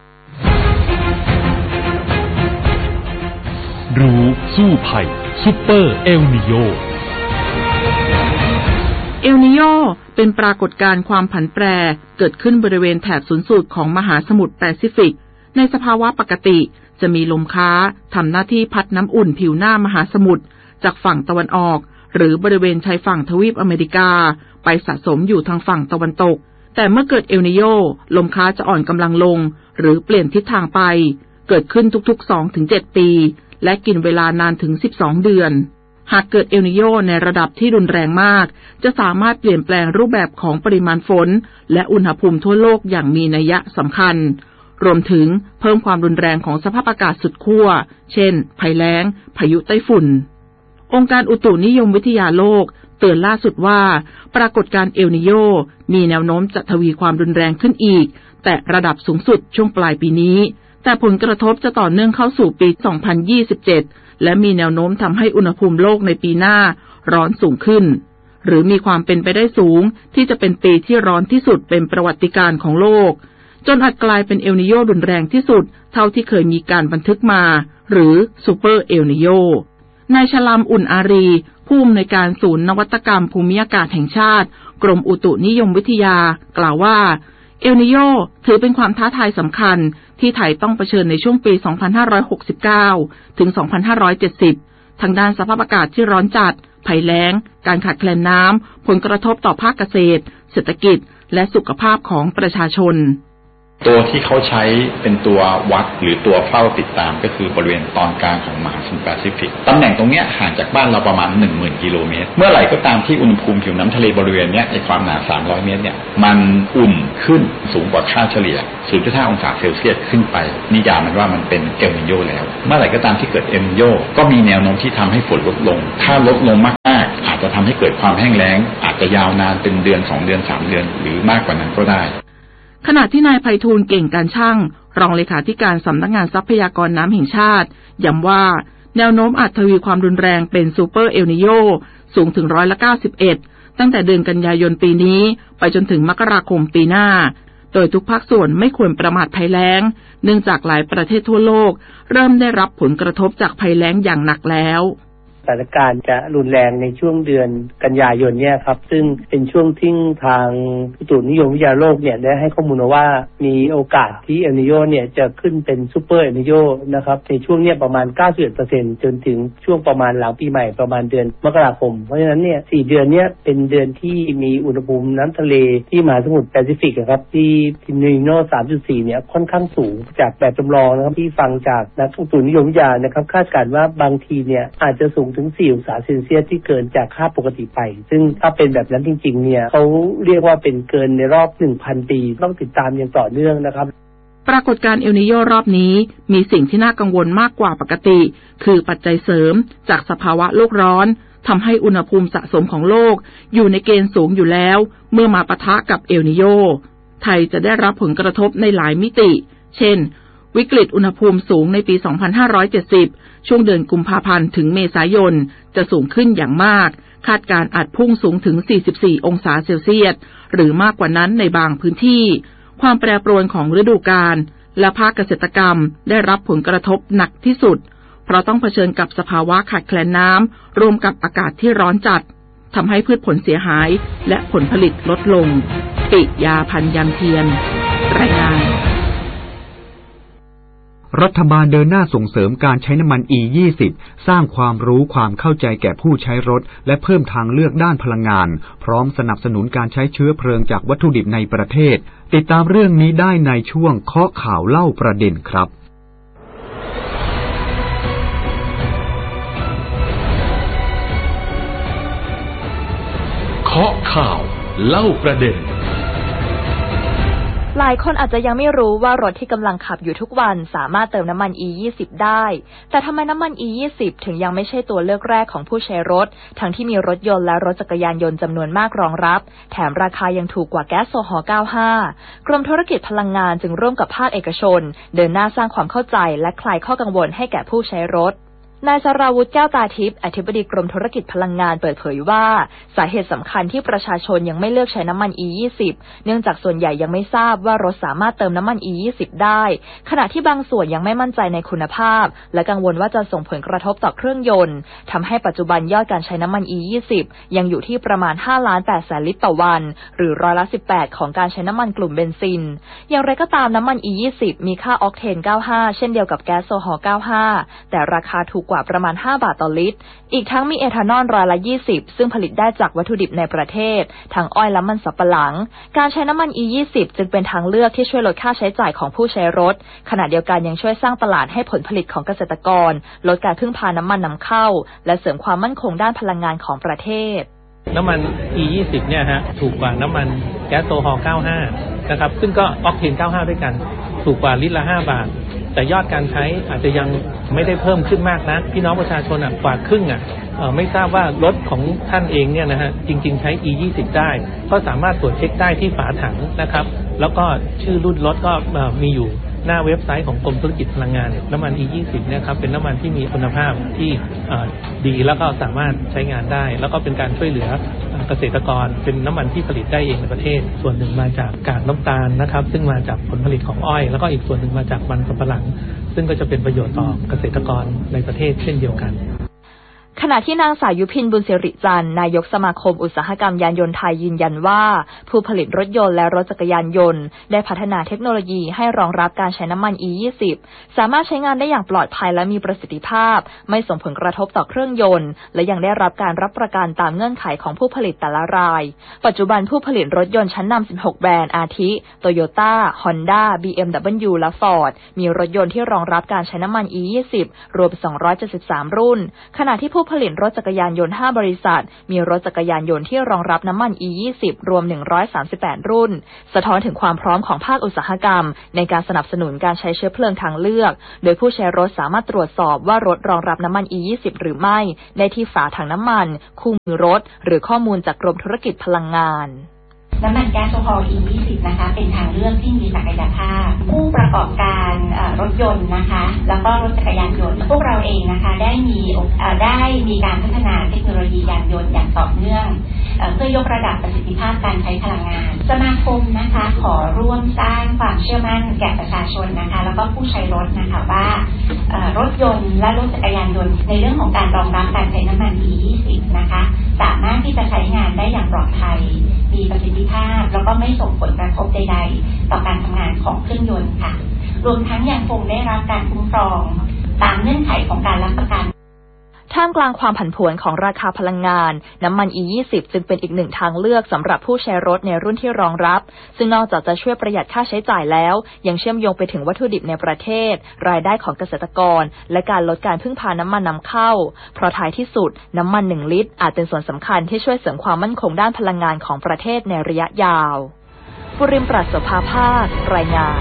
รู้สู้ภัยซูเปอร์เอลนีโญเอลนีโญเป็นปรากฏการณ์ความผันแปรเกิดขึ้นบริเวณแถบศูนย์สูตรของมหาสมุทรแปซิฟิกในสภาวะปกติจะมีลมค้าทำหน้าที่พัดน้ำอุ่นผิวหน้ามหาสมุทรจากฝั่งตะวันออกหรือบริเวณชายฝั่งทวีปอเมริกาไปสะสมอยู่ทางฝั่งตะวันตกแต่เมื่อเกิดเอลนีโญลมค้าจะอ่อนกำลังลงหรือเปลี่ยนทิศทางไปเกิดขึ้นทุกๆ สองถึงเจ็ด ปีและกินเวลานานถึงสิบสองเดือนหากเกิดเอลนีโญในระดับที่รุนแรงมากจะสามารถเปลี่ยนแปลงรูปแบบของปริมาณฝนและอุณหภูมิทั่วโลกอย่างมีนัยสำคัญรวมถึงเพิ่มความรุนแรงของสภาพอากาศสุดขั้วเช่นภัยแล้งพายุไต้ฝุ่นองค์การอุตุนิยมวิทยาโลกเตือนล่าสุดว่าปรากฏการณ์เอลนีโญมีแนวโน้มจะทวีความรุนแรงขึ้นอีกแต่ระดับสูงสุดช่วงปลายปีนี้แต่ผลกระทบจะต่อเนื่องเข้าสู่ปีสองพันยี่สิบเจ็ดและมีแนวโน้มทำให้อุณหภูมิโลกในปีหน้าร้อนสูงขึ้นหรือมีความเป็นไปได้สูงที่จะเป็นปีที่ร้อนที่สุดเป็นประวัติการณ์ของโลกจนอาจกลายเป็นเอลนีโญรุนแรงที่สุดเท่าที่เคยมีการบันทึกมาหรือซูเปอร์เอลนีโญนายชลามอุ่นอารีผู้อำนวยการศูนย์นวัตกรรมภูมิอากาศแห่งชาติกรมอุตุนิยมวิทยากล่าวว่าเอลนิโยถือเป็นความท้าทายสำคัญที่ไทยต้องเผชิญในช่วงปี สองพันห้าร้อยหกสิบเก้า ถึง สองพันห้าร้อยเจ็ดสิบ ทางด้านสภาพอากาศที่ร้อนจัดภัยแล้งการขาดแคลนน้ำผลกระทบต่อภาคเกษตรเศรษฐกิจและสุขภาพของประชาชนตัวที่เขาใช้เป็นตัววัดหรือตัวเฝ้าติดตามก็คือบริเวณตอนกลางของมหาสมุทรแปซิฟิกตำแหน่งตรงนี้ห่างจากบ้านเราประมาณ หนึ่งหมื่น กิโลเมตรเมื่อไหร่ก็ตามที่อุณหภูมิผิวน้ำทะเลบริเวณนี้ในความหนาสามร้อยเมตรเนี่ยมันอุ่นขึ้นสูงกว่าค่าเฉลี่ย ศูนย์จุดห้า องศาเซลเซียสขึ้นไปนิยามมันว่ามันเป็นเอลนิโญแล้วเมื่อไหร่ก็ตามที่เกิดเอลนิโญก็มีแนวโน้มที่ทำให้ฝนลดลงถ้าลดลงมากๆอาจจะทำให้เกิดความแห้งแล้งอาจจะยาวนานเป็นเดือนสองเดือนสามเดือนหรือมากกว่านั้นก็ได้ขณะที่นายไพฑูรย์เก่งการช่างรองเลขาธิการสำนักงานทรัพยากรน้ำแห่งชาติย้ำว่าแนวโน้มอาจทวีความรุนแรงเป็นซูเปอร์เอลนิโญสูงถึงร้อยละเก้าสิบเอ็ดตั้งแต่เดือนกันยายนปีนี้ไปจนถึงมกราคมปีหน้าโดยทุกภาคส่วนไม่ควรประมาทภัยแล้งเนื่องจากหลายประเทศทั่วโลกเริ่มได้รับผลกระทบจากภัยแล้งอย่างหนักแล้วสถานการณ์จะรุนแรงในช่วงเดือนกันยายนเนี่ยครับซึ่งเป็นช่วงที่ทางอุตุนิยมวิทยาโลกเนี่ยได้ให้ข้อมูลว่ามีโอกาสที่เอลนิโญเนี่ยจะขึ้นเป็นซูเปอร์เอลนิโญนะครับในช่วงเนี้ยประมาณ เก้าสิบเอ็ดเปอร์เซ็นต์ จนถึงช่วงประมาณหลังปีใหม่ประมาณเดือนมกราคมเพราะฉะนั้นเนี่ยสี่เดือนเนี้ยเป็นเดือนที่มีอุณหภูมิน้ำทะเลที่มหาสมุทรแปซิฟิกครับที่ที่นิโญ สามจุดสี่ เนี่ยค่อนข้างสูงจากแบบจำลองนะครับที่ฟังจากนักอุตุนิยมวิทยานะครับคาดการณ์ว่าบางทีเนี่ยอาจจะสูงถึงสี่องศาเซลเซียสที่เกินจากค่าปกติไปซึ่งถ้าเป็นแบบนั้นจริงๆเนี่ยเขาเรียกว่าเป็นเกินในรอบ หนึ่งพัน ปีต้องติดตามอย่างต่อเนื่องนะครับปรากฏการณ์เอลนิโญรอบนี้มีสิ่งที่น่ากังวลมากกว่าปกติคือปัจจัยเสริมจากสภาวะโลกร้อนทำให้อุณหภูมิสะสมของโลกอยู่ในเกณฑ์สูงอยู่แล้วเมื่อมาปะทะกับเอลนิโญไทยจะได้รับผลกระทบในหลายมิติเช่นวิกฤตอุณหภูมิสูงในปี สองพันห้าร้อยเจ็ดสิบ ช่วงเดือนกุมภาพันธ์ถึงเมษายนจะสูงขึ้นอย่างมากคาดการณ์อาจพุ่งสูงถึง สี่สิบสี่ องศาเซลเซียสหรือมากกว่านั้นในบางพื้นที่ความแปรปรวนของฤดูกาลและภาคเกษตรกรรมได้รับผลกระทบหนักที่สุดเพราะต้องเผชิญกับสภาวะขาดแคลนน้ำรวมกับอากาศที่ร้อนจัดทำให้พืชผลเสียหายและผลผลิตลดลงปิยาพันธ์ยังเทียนรายงานรัฐบาลเดินหน้าส่งเสริมการใช้น้ำมัน อี ยี่สิบ สร้างความรู้ความเข้าใจแก่ผู้ใช้รถและเพิ่มทางเลือกด้านพลังงานพร้อมสนับสนุนการใช้เชื้อเพลิงจากวัตถุดิบในประเทศติดตามเรื่องนี้ได้ในช่วงเคาะข่าวเล่าประเด็นครับเคาะข่าวเล่าประเด็นหลายคนอาจจะยังไม่รู้ว่ารถที่กำลังขับอยู่ทุกวันสามารถเติมน้ำมัน อี ยี่สิบ ได้แต่ทำไมน้ำมัน อี ยี่สิบ ถึงยังไม่ใช่ตัวเลือกแรกของผู้ใช้รถทั้งที่มีรถยนต์และรถจักรยานยนต์จำนวนมากรองรับแถมราคายังถูกกว่าแก๊สโซฮอล์ เก้าสิบห้า กรมธุรกิจพลังงานจึงร่วมกับภาคเอกชนเดินหน้าสร้างความเข้าใจและคลายข้อกังวลให้แก่ผู้ใช้รถนายสราวุธแก้วตาทิพย์อธิบดีกรมธุรกิจพลังงานเปิดเผยว่าสาเหตุสำคัญที่ประชาชนยังไม่เลือกใช้น้ำมัน อี ยี่สิบ เนื่องจากส่วนใหญ่ยังไม่ทราบว่ารถสามารถเติมน้ำมัน อี ยี่สิบ ได้ขณะที่บางส่วนยังไม่มั่นใจในคุณภาพและกังวลว่าจะส่งผลกระทบต่อเครื่องยนต์ทำให้ปัจจุบันยอดการใช้น้ำมัน อี ยี่สิบ ยังอยู่ที่ประมาณ ห้าล้านแปดแสน ลิตรต่อวันหรือร้อยละสิบแปดของการใช้น้ำมันกลุ่มเบนซินอย่างไรก็ตามน้ำมัน อี ยี่สิบ มีค่าออกเทน เก้าสิบห้า เช่นเดียวกับแก๊สโซฮอล์ เก้าสิบห้า แต่ราคาถูกกว่าประมาณห้าบาทต่อลิตรอีกทั้งมีเอทานอลร้อยละยี่สิบซึ่งผลิตได้จากวัตถุดิบในประเทศทั้งอ้อยและมันสำปะหลังการใช้น้ำมัน อี ยี่สิบ จึงเป็นทางเลือกที่ช่วยลดค่าใช้จ่ายของผู้ใช้รถขณะเดียวกันยังช่วยสร้างตลาดให้ผลผลิตของเกษตรกรลดการพึ่งพาน้ำมันนำเข้าและเสริมความมั่นคงด้านพลังงานของประเทศน้ำมัน อี ยี่สิบ เนี่ยฮะถูกกว่าน้ำมันแก๊สโซฮอล์ เก้าสิบห้า นะครับซึ่งก็ออกเทน เก้าสิบห้า ด้วยกันถูกกว่าลิตรละห้าบาทแต่ยอดการใช้อาจจะยังไม่ได้เพิ่มขึ้นมากนะพี่น้องประชาชนอ่ะกว่าครึ่งอ่ะไม่ทราบว่ารถของท่านเองเนี่ยนะฮะจริงๆใช้ อี ยี่สิบ ได้ก็สามารถตรวจเช็คได้ที่ฝาถังนะครับแล้วก็ชื่อรุ่นรถก็มีอยู่หน้าเว็บไซต์ของกรมธุรกิจพลังงานน้ำมัน อี ยี่สิบ เนี่ยครับเป็นน้ำมันที่มีคุณภาพที่ดีแล้วก็สามารถใช้งานได้แล้วก็เป็นการช่วยเหลือเกษตรกรเป็นน้ำมันที่ผลิตได้เองในประเทศส่วนหนึ่งมาจากกากน้ำตาลนะครับซึ่งมาจากผลผลิตของอ้อยแล้วก็อีกส่วนหนึ่งมาจากมันสำปะหลังซึ่งก็จะเป็นประโยชน์ต่อเกษตรกรในประเทศเช่นเดียวกันขณะที่นางสาวยุพินบุญสิริจันทร์นายกสมาคมอุตสาหกรรมยานยนต์ไทยยืนยันว่าผู้ผลิตรถยนต์และรถจักรยานยนต์ได้พัฒนาเทคโนโลยีให้รองรับการใช้น้ำมัน อี ยี่สิบ สามารถใช้งานได้อย่างปลอดภัยและมีประสิทธิภาพไม่ส่งผลกระทบต่อเครื่องยนต์และยังได้รับการรับประกันตามเงื่อนไขของผู้ผลิตแต่ละรายปัจจุบันผู้ผลิตรถยนต์ชั้นนำสิบหกแบรนด์อาทิ Toyota Honda บี เอ็ม ดับเบิลยู และ Ford มีรถยนต์ที่รองรับการใช้น้ำมัน อี ยี่สิบ รวมสองร้อยเจ็ดสิบสามรุ่นขณะที่ผู้ผลิตรถจักรยานยนต์ห้าบริษัทมีรถจักรยานยนต์ที่รองรับน้ำมัน อี ยี่สิบ รวมหนึ่งร้อยสามสิบแปดรุ่นสะท้อนถึงความพร้อมของภาคอุตสาหกรรมในการสนับสนุนการใช้เชื้อเพลิงทางเลือกโดยผู้ใช้รถสามารถตรวจสอบว่ารถรองรับน้ำมัน อี ยี่สิบ หรือไม่ได้ที่ฝาถังน้ำมันคู่มือรถหรือข้อมูลจากกรมธุรกิจพลังงานน้ำมันแก๊สโซฮอล อี ยี่สิบ นะคะเป็นทางเลือกที่มีศักยภาพผู้ประกอบการรถยนต์นะคะแล้วก็รถจักรยานยนต์พวกเราเองนะคะได้มีได้มีการพัฒนาเทคโนโลยียานยนต์อย่างต่อเนื่องเพื่อยกระดับประสิทธิภาพการใช้พลังงานสมาคมนะคะขอร่วมสร้างความเชื่อมั่นแก่ประชาชนนะคะแล้วก็ผู้ใช้รถนะคะว่ารถยนต์และรถจักรยานยนต์ในเรื่องของการรองรับการใช้น้ำมัน อี ยี่สิบ นะคะสามารถที่จะใช้งานได้อย่างปลอดภัยมีประสิทธิภาพแล้วก็ไม่ส่งผลกระทบใดๆต่อการทำงานของเครื่องยนต์ค่ะรวมทั้งยังคงได้รับการคุ้มครองตามเงื่อนไขของการรับประกันท่ามกลางความผันผวนของราคาพลังงานน้ำมัน อี ยี่สิบ จึงเป็นอีกหนึ่งทางเลือกสำหรับผู้ใช้รถในรุ่นที่รองรับซึ่งนอกจากจะช่วยประหยัดค่าใช้จ่ายแล้วยังเชื่อมโยงไปถึงวัตถุดิบในประเทศรายได้ของเกษตรกรและการลดการพึ่งพาน้ำมันนำเข้าเพราะท้ายที่สุดน้ำมันหนึ่งลิตรอาจเป็นส่วนสำคัญที่ช่วยเสริมความมั่นคงด้านพลังงานของประเทศในระยะยาวปุริมปราศโสภาภาครายงาน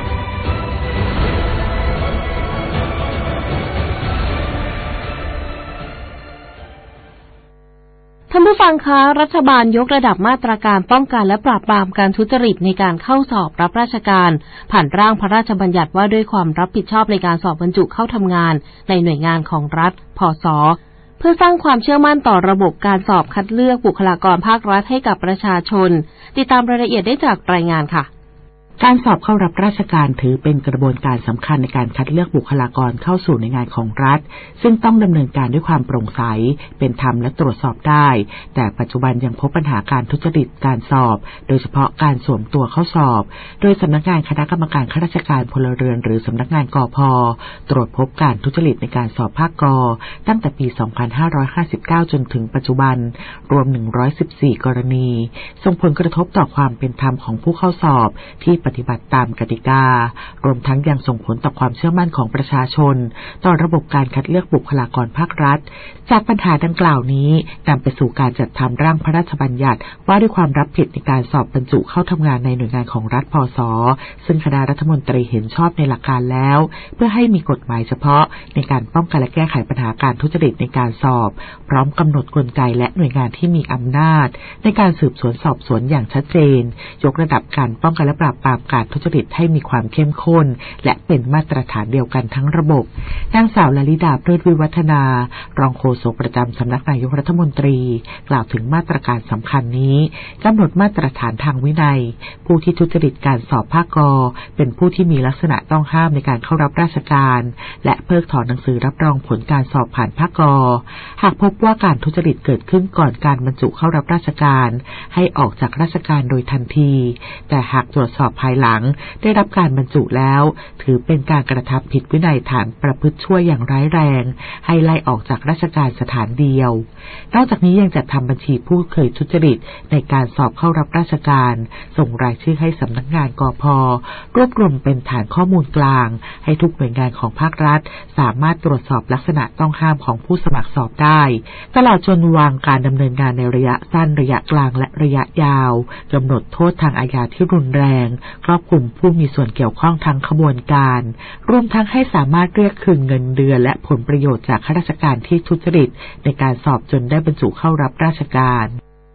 ท่านผู้ฟังคะรัฐบาลยกระดับมาตรการป้องกันและปราบปรามการทุจริตในการเข้าสอบรับราชการผ่านร่างพระราชบัญญัติว่าด้วยความรับผิดชอบในการสอบบรรจุเข้าทำงานในหน่วยงานของรัฐพส.เพื่อสร้างความเชื่อมั่นต่อระบบการสอบคัดเลือกบุคลากรภาครัฐให้กับประชาชนติดตามรายละเอียดได้จากรายงานค่ะการสอบเข้ารับราชการถือเป็นกระบวนการสำคัญในการคัดเลือกบุคลากรเข้าสู่ในงานของรัฐซึ่งต้องดำเนินการด้วยความโปร่งใสเป็นธรรมและตรวจสอบได้แต่ปัจจุบันยังพบปัญหาการทุจริตการสอบโดยเฉพาะการสวมตัวเข้าสอบโดยสำนักงานคณะกรรมการข้าราชการพลเรือนหรือสำนักงานกพ.ตรวจพบการทุจริตในการสอบภาคก.ตั้งแต่ปี สองพันห้าร้อยห้าสิบเก้า จนถึงปัจจุบันรวม หนึ่งร้อยสิบสี่ กรณีส่งผลกระทบต่อความเป็นธรรมของผู้เข้าสอบที่ปฏิบัติตามกติการวมทั้งยังส่งผลต่อความเชื่อมั่นของประชาชนต่อระบบการคัดเลือกบุคลากรภาครัฐจากปัญหาดังกล่าวนี้นำไปสู่การจัดทำร่างพระราชบัญญัติว่าด้วยความรับผิดในการสอบบรรจุเข้าทำงานในหน่วยงานของรัฐพส.ซึ่งคณะรัฐมนตรีเห็นชอบในหลักการแล้วเพื่อให้มีกฎหมายเฉพาะในการป้องกันและแก้ไขปัญหาการทุจริตในการสอบพร้อมกำหนดกลไกและหน่วยงานที่มีอำนาจในการสืบสวนสอบสวนอย่างชัดเจนยกระดับการป้องกันและปราบปรามการทุจริตให้มีความเข้มข้นและเป็นมาตรฐานเดียวกันทั้งระบบนางสาวลลิดา เพลิดวิวัฒนารองโฆษกประจำสำนักนายกรัฐมนตรีกล่าวถึงมาตรการสำคัญนี้กำหนดมาตรฐานทางวินัยผู้ที่ทุจริตการสอบภาคก.เป็นผู้ที่มีลักษณะต้องห้ามในการเข้ารับราชการและเพิกถอนหนังสือรับรองผลการสอบผ่านภาคก.หากพบว่าการทุจริตเกิดขึ้นก่อนการบรรจุเข้ารับราชการให้ออกจากราชการโดยทันทีแต่หากตรวจสอบภายหลังได้รับการบรรจุแล้วถือเป็นการกระทำผิดวินัยฐานประพฤติชั่วอย่างร้ายแรงให้ไล่ออกจากราชการสถานเดียวนอกจากนี้ยังจัดทำบัญชีผู้เคยทุจริตในการสอบเข้ารับราชการส่งรายชื่อให้สำนักงานกพ.รวบรวมเป็นฐานข้อมูลกลางให้ทุกหน่วยงานของภาครัฐสามารถตรวจสอบลักษณะต้องห้ามของผู้สมัครสอบได้ตลอดจนวางการดำเนินงานในระยะสั้นระยะกลางและระยะยาวกำหนดโทษทางอาญาที่รุนแรงครอบคลุมผู้มีส่วนเกี่ยวข้องทั้งขบวนการรวมทั้งให้สามารถเรียกคืนเงินเดือนและผลประโยชน์จากข้าราชการที่ทุจริตในการสอบจนได้บรรจุเข้ารับราชการผู้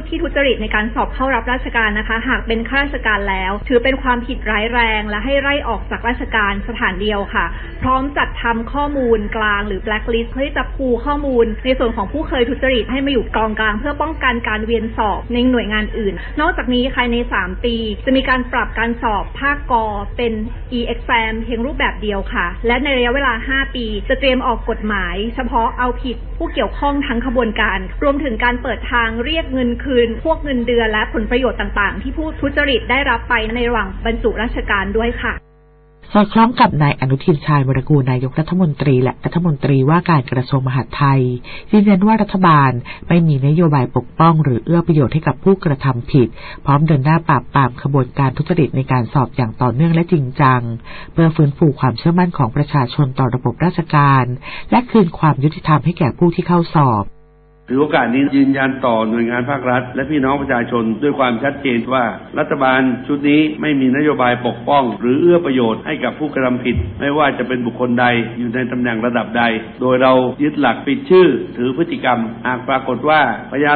ที่ทุจริตในการสอบเข้ารับราชการนะคะหากเป็นข้าราชการแล้วถือเป็นความผิดร้ายแรงและให้ไล่ออกจากราชการสถานเดียวค่ะพร้อมจัดทำข้อมูลกลางหรือ blacklist เพื่อจะพูข้อมูลในส่วนของผู้เคยทุจริตให้มาอยู่กองกลางเพื่อป้องกันการเวียนสอบในหน่วยงานอื่นนอกจากนี้ภายในสามปีจะมีการปรับการสอบภาคกอเป็น e-exam เพียงรูปแบบเดียวค่ะและในระยะเวลาห้าปีจะเตรียมออกกฎหมายเฉพาะเอาผิดผู้เกี่ยวข้องทั้งขบวนการรวมถึงการเปิดทางเรียกเงินคืนพวกเงินเดือนและผลประโยชน์ต่างๆที่ผู้ทุจริตได้รับไปในระหว่างบรรจุราชการด้วยค่ะสอดคล้องกับนายอนุทินชาญวรกูลนายกรัฐมนตรีและรัฐมนตรีว่าการกระทรวงมหาดไทยยืนยันว่ารัฐบาลไม่มีนโยบายปกป้องหรือเอื้อประโยชน์ให้กับผู้กระทำผิดพร้อมเดินหน้าปราบปรามขบวนการทุจริตในการสอบอย่างต่อเนื่องและจริงจังเพื่อฟื้นฟูความเชื่อมั่นของประชาชนต่อระบบราชการและคืนความยุติธรรมให้แก่ผู้ที่เข้าสอบถือโอกาสนี้ยืนยันต่อหน่วยงานภาครัฐและพี่น้องประชาชนด้วยความชัดเจนว่ารัฐบาลชุดนี้ไม่มีนโยบายปกป้องหรือเอื้อประโยชน์ให้กับผู้กระทำผิดไม่ว่าจะเป็นบุคคลใดอยู่ในตำแหน่งระดับใดโดยเรายึดหลักปิดชื่อถือพฤติกรรมหากปรากฏว่าพยาน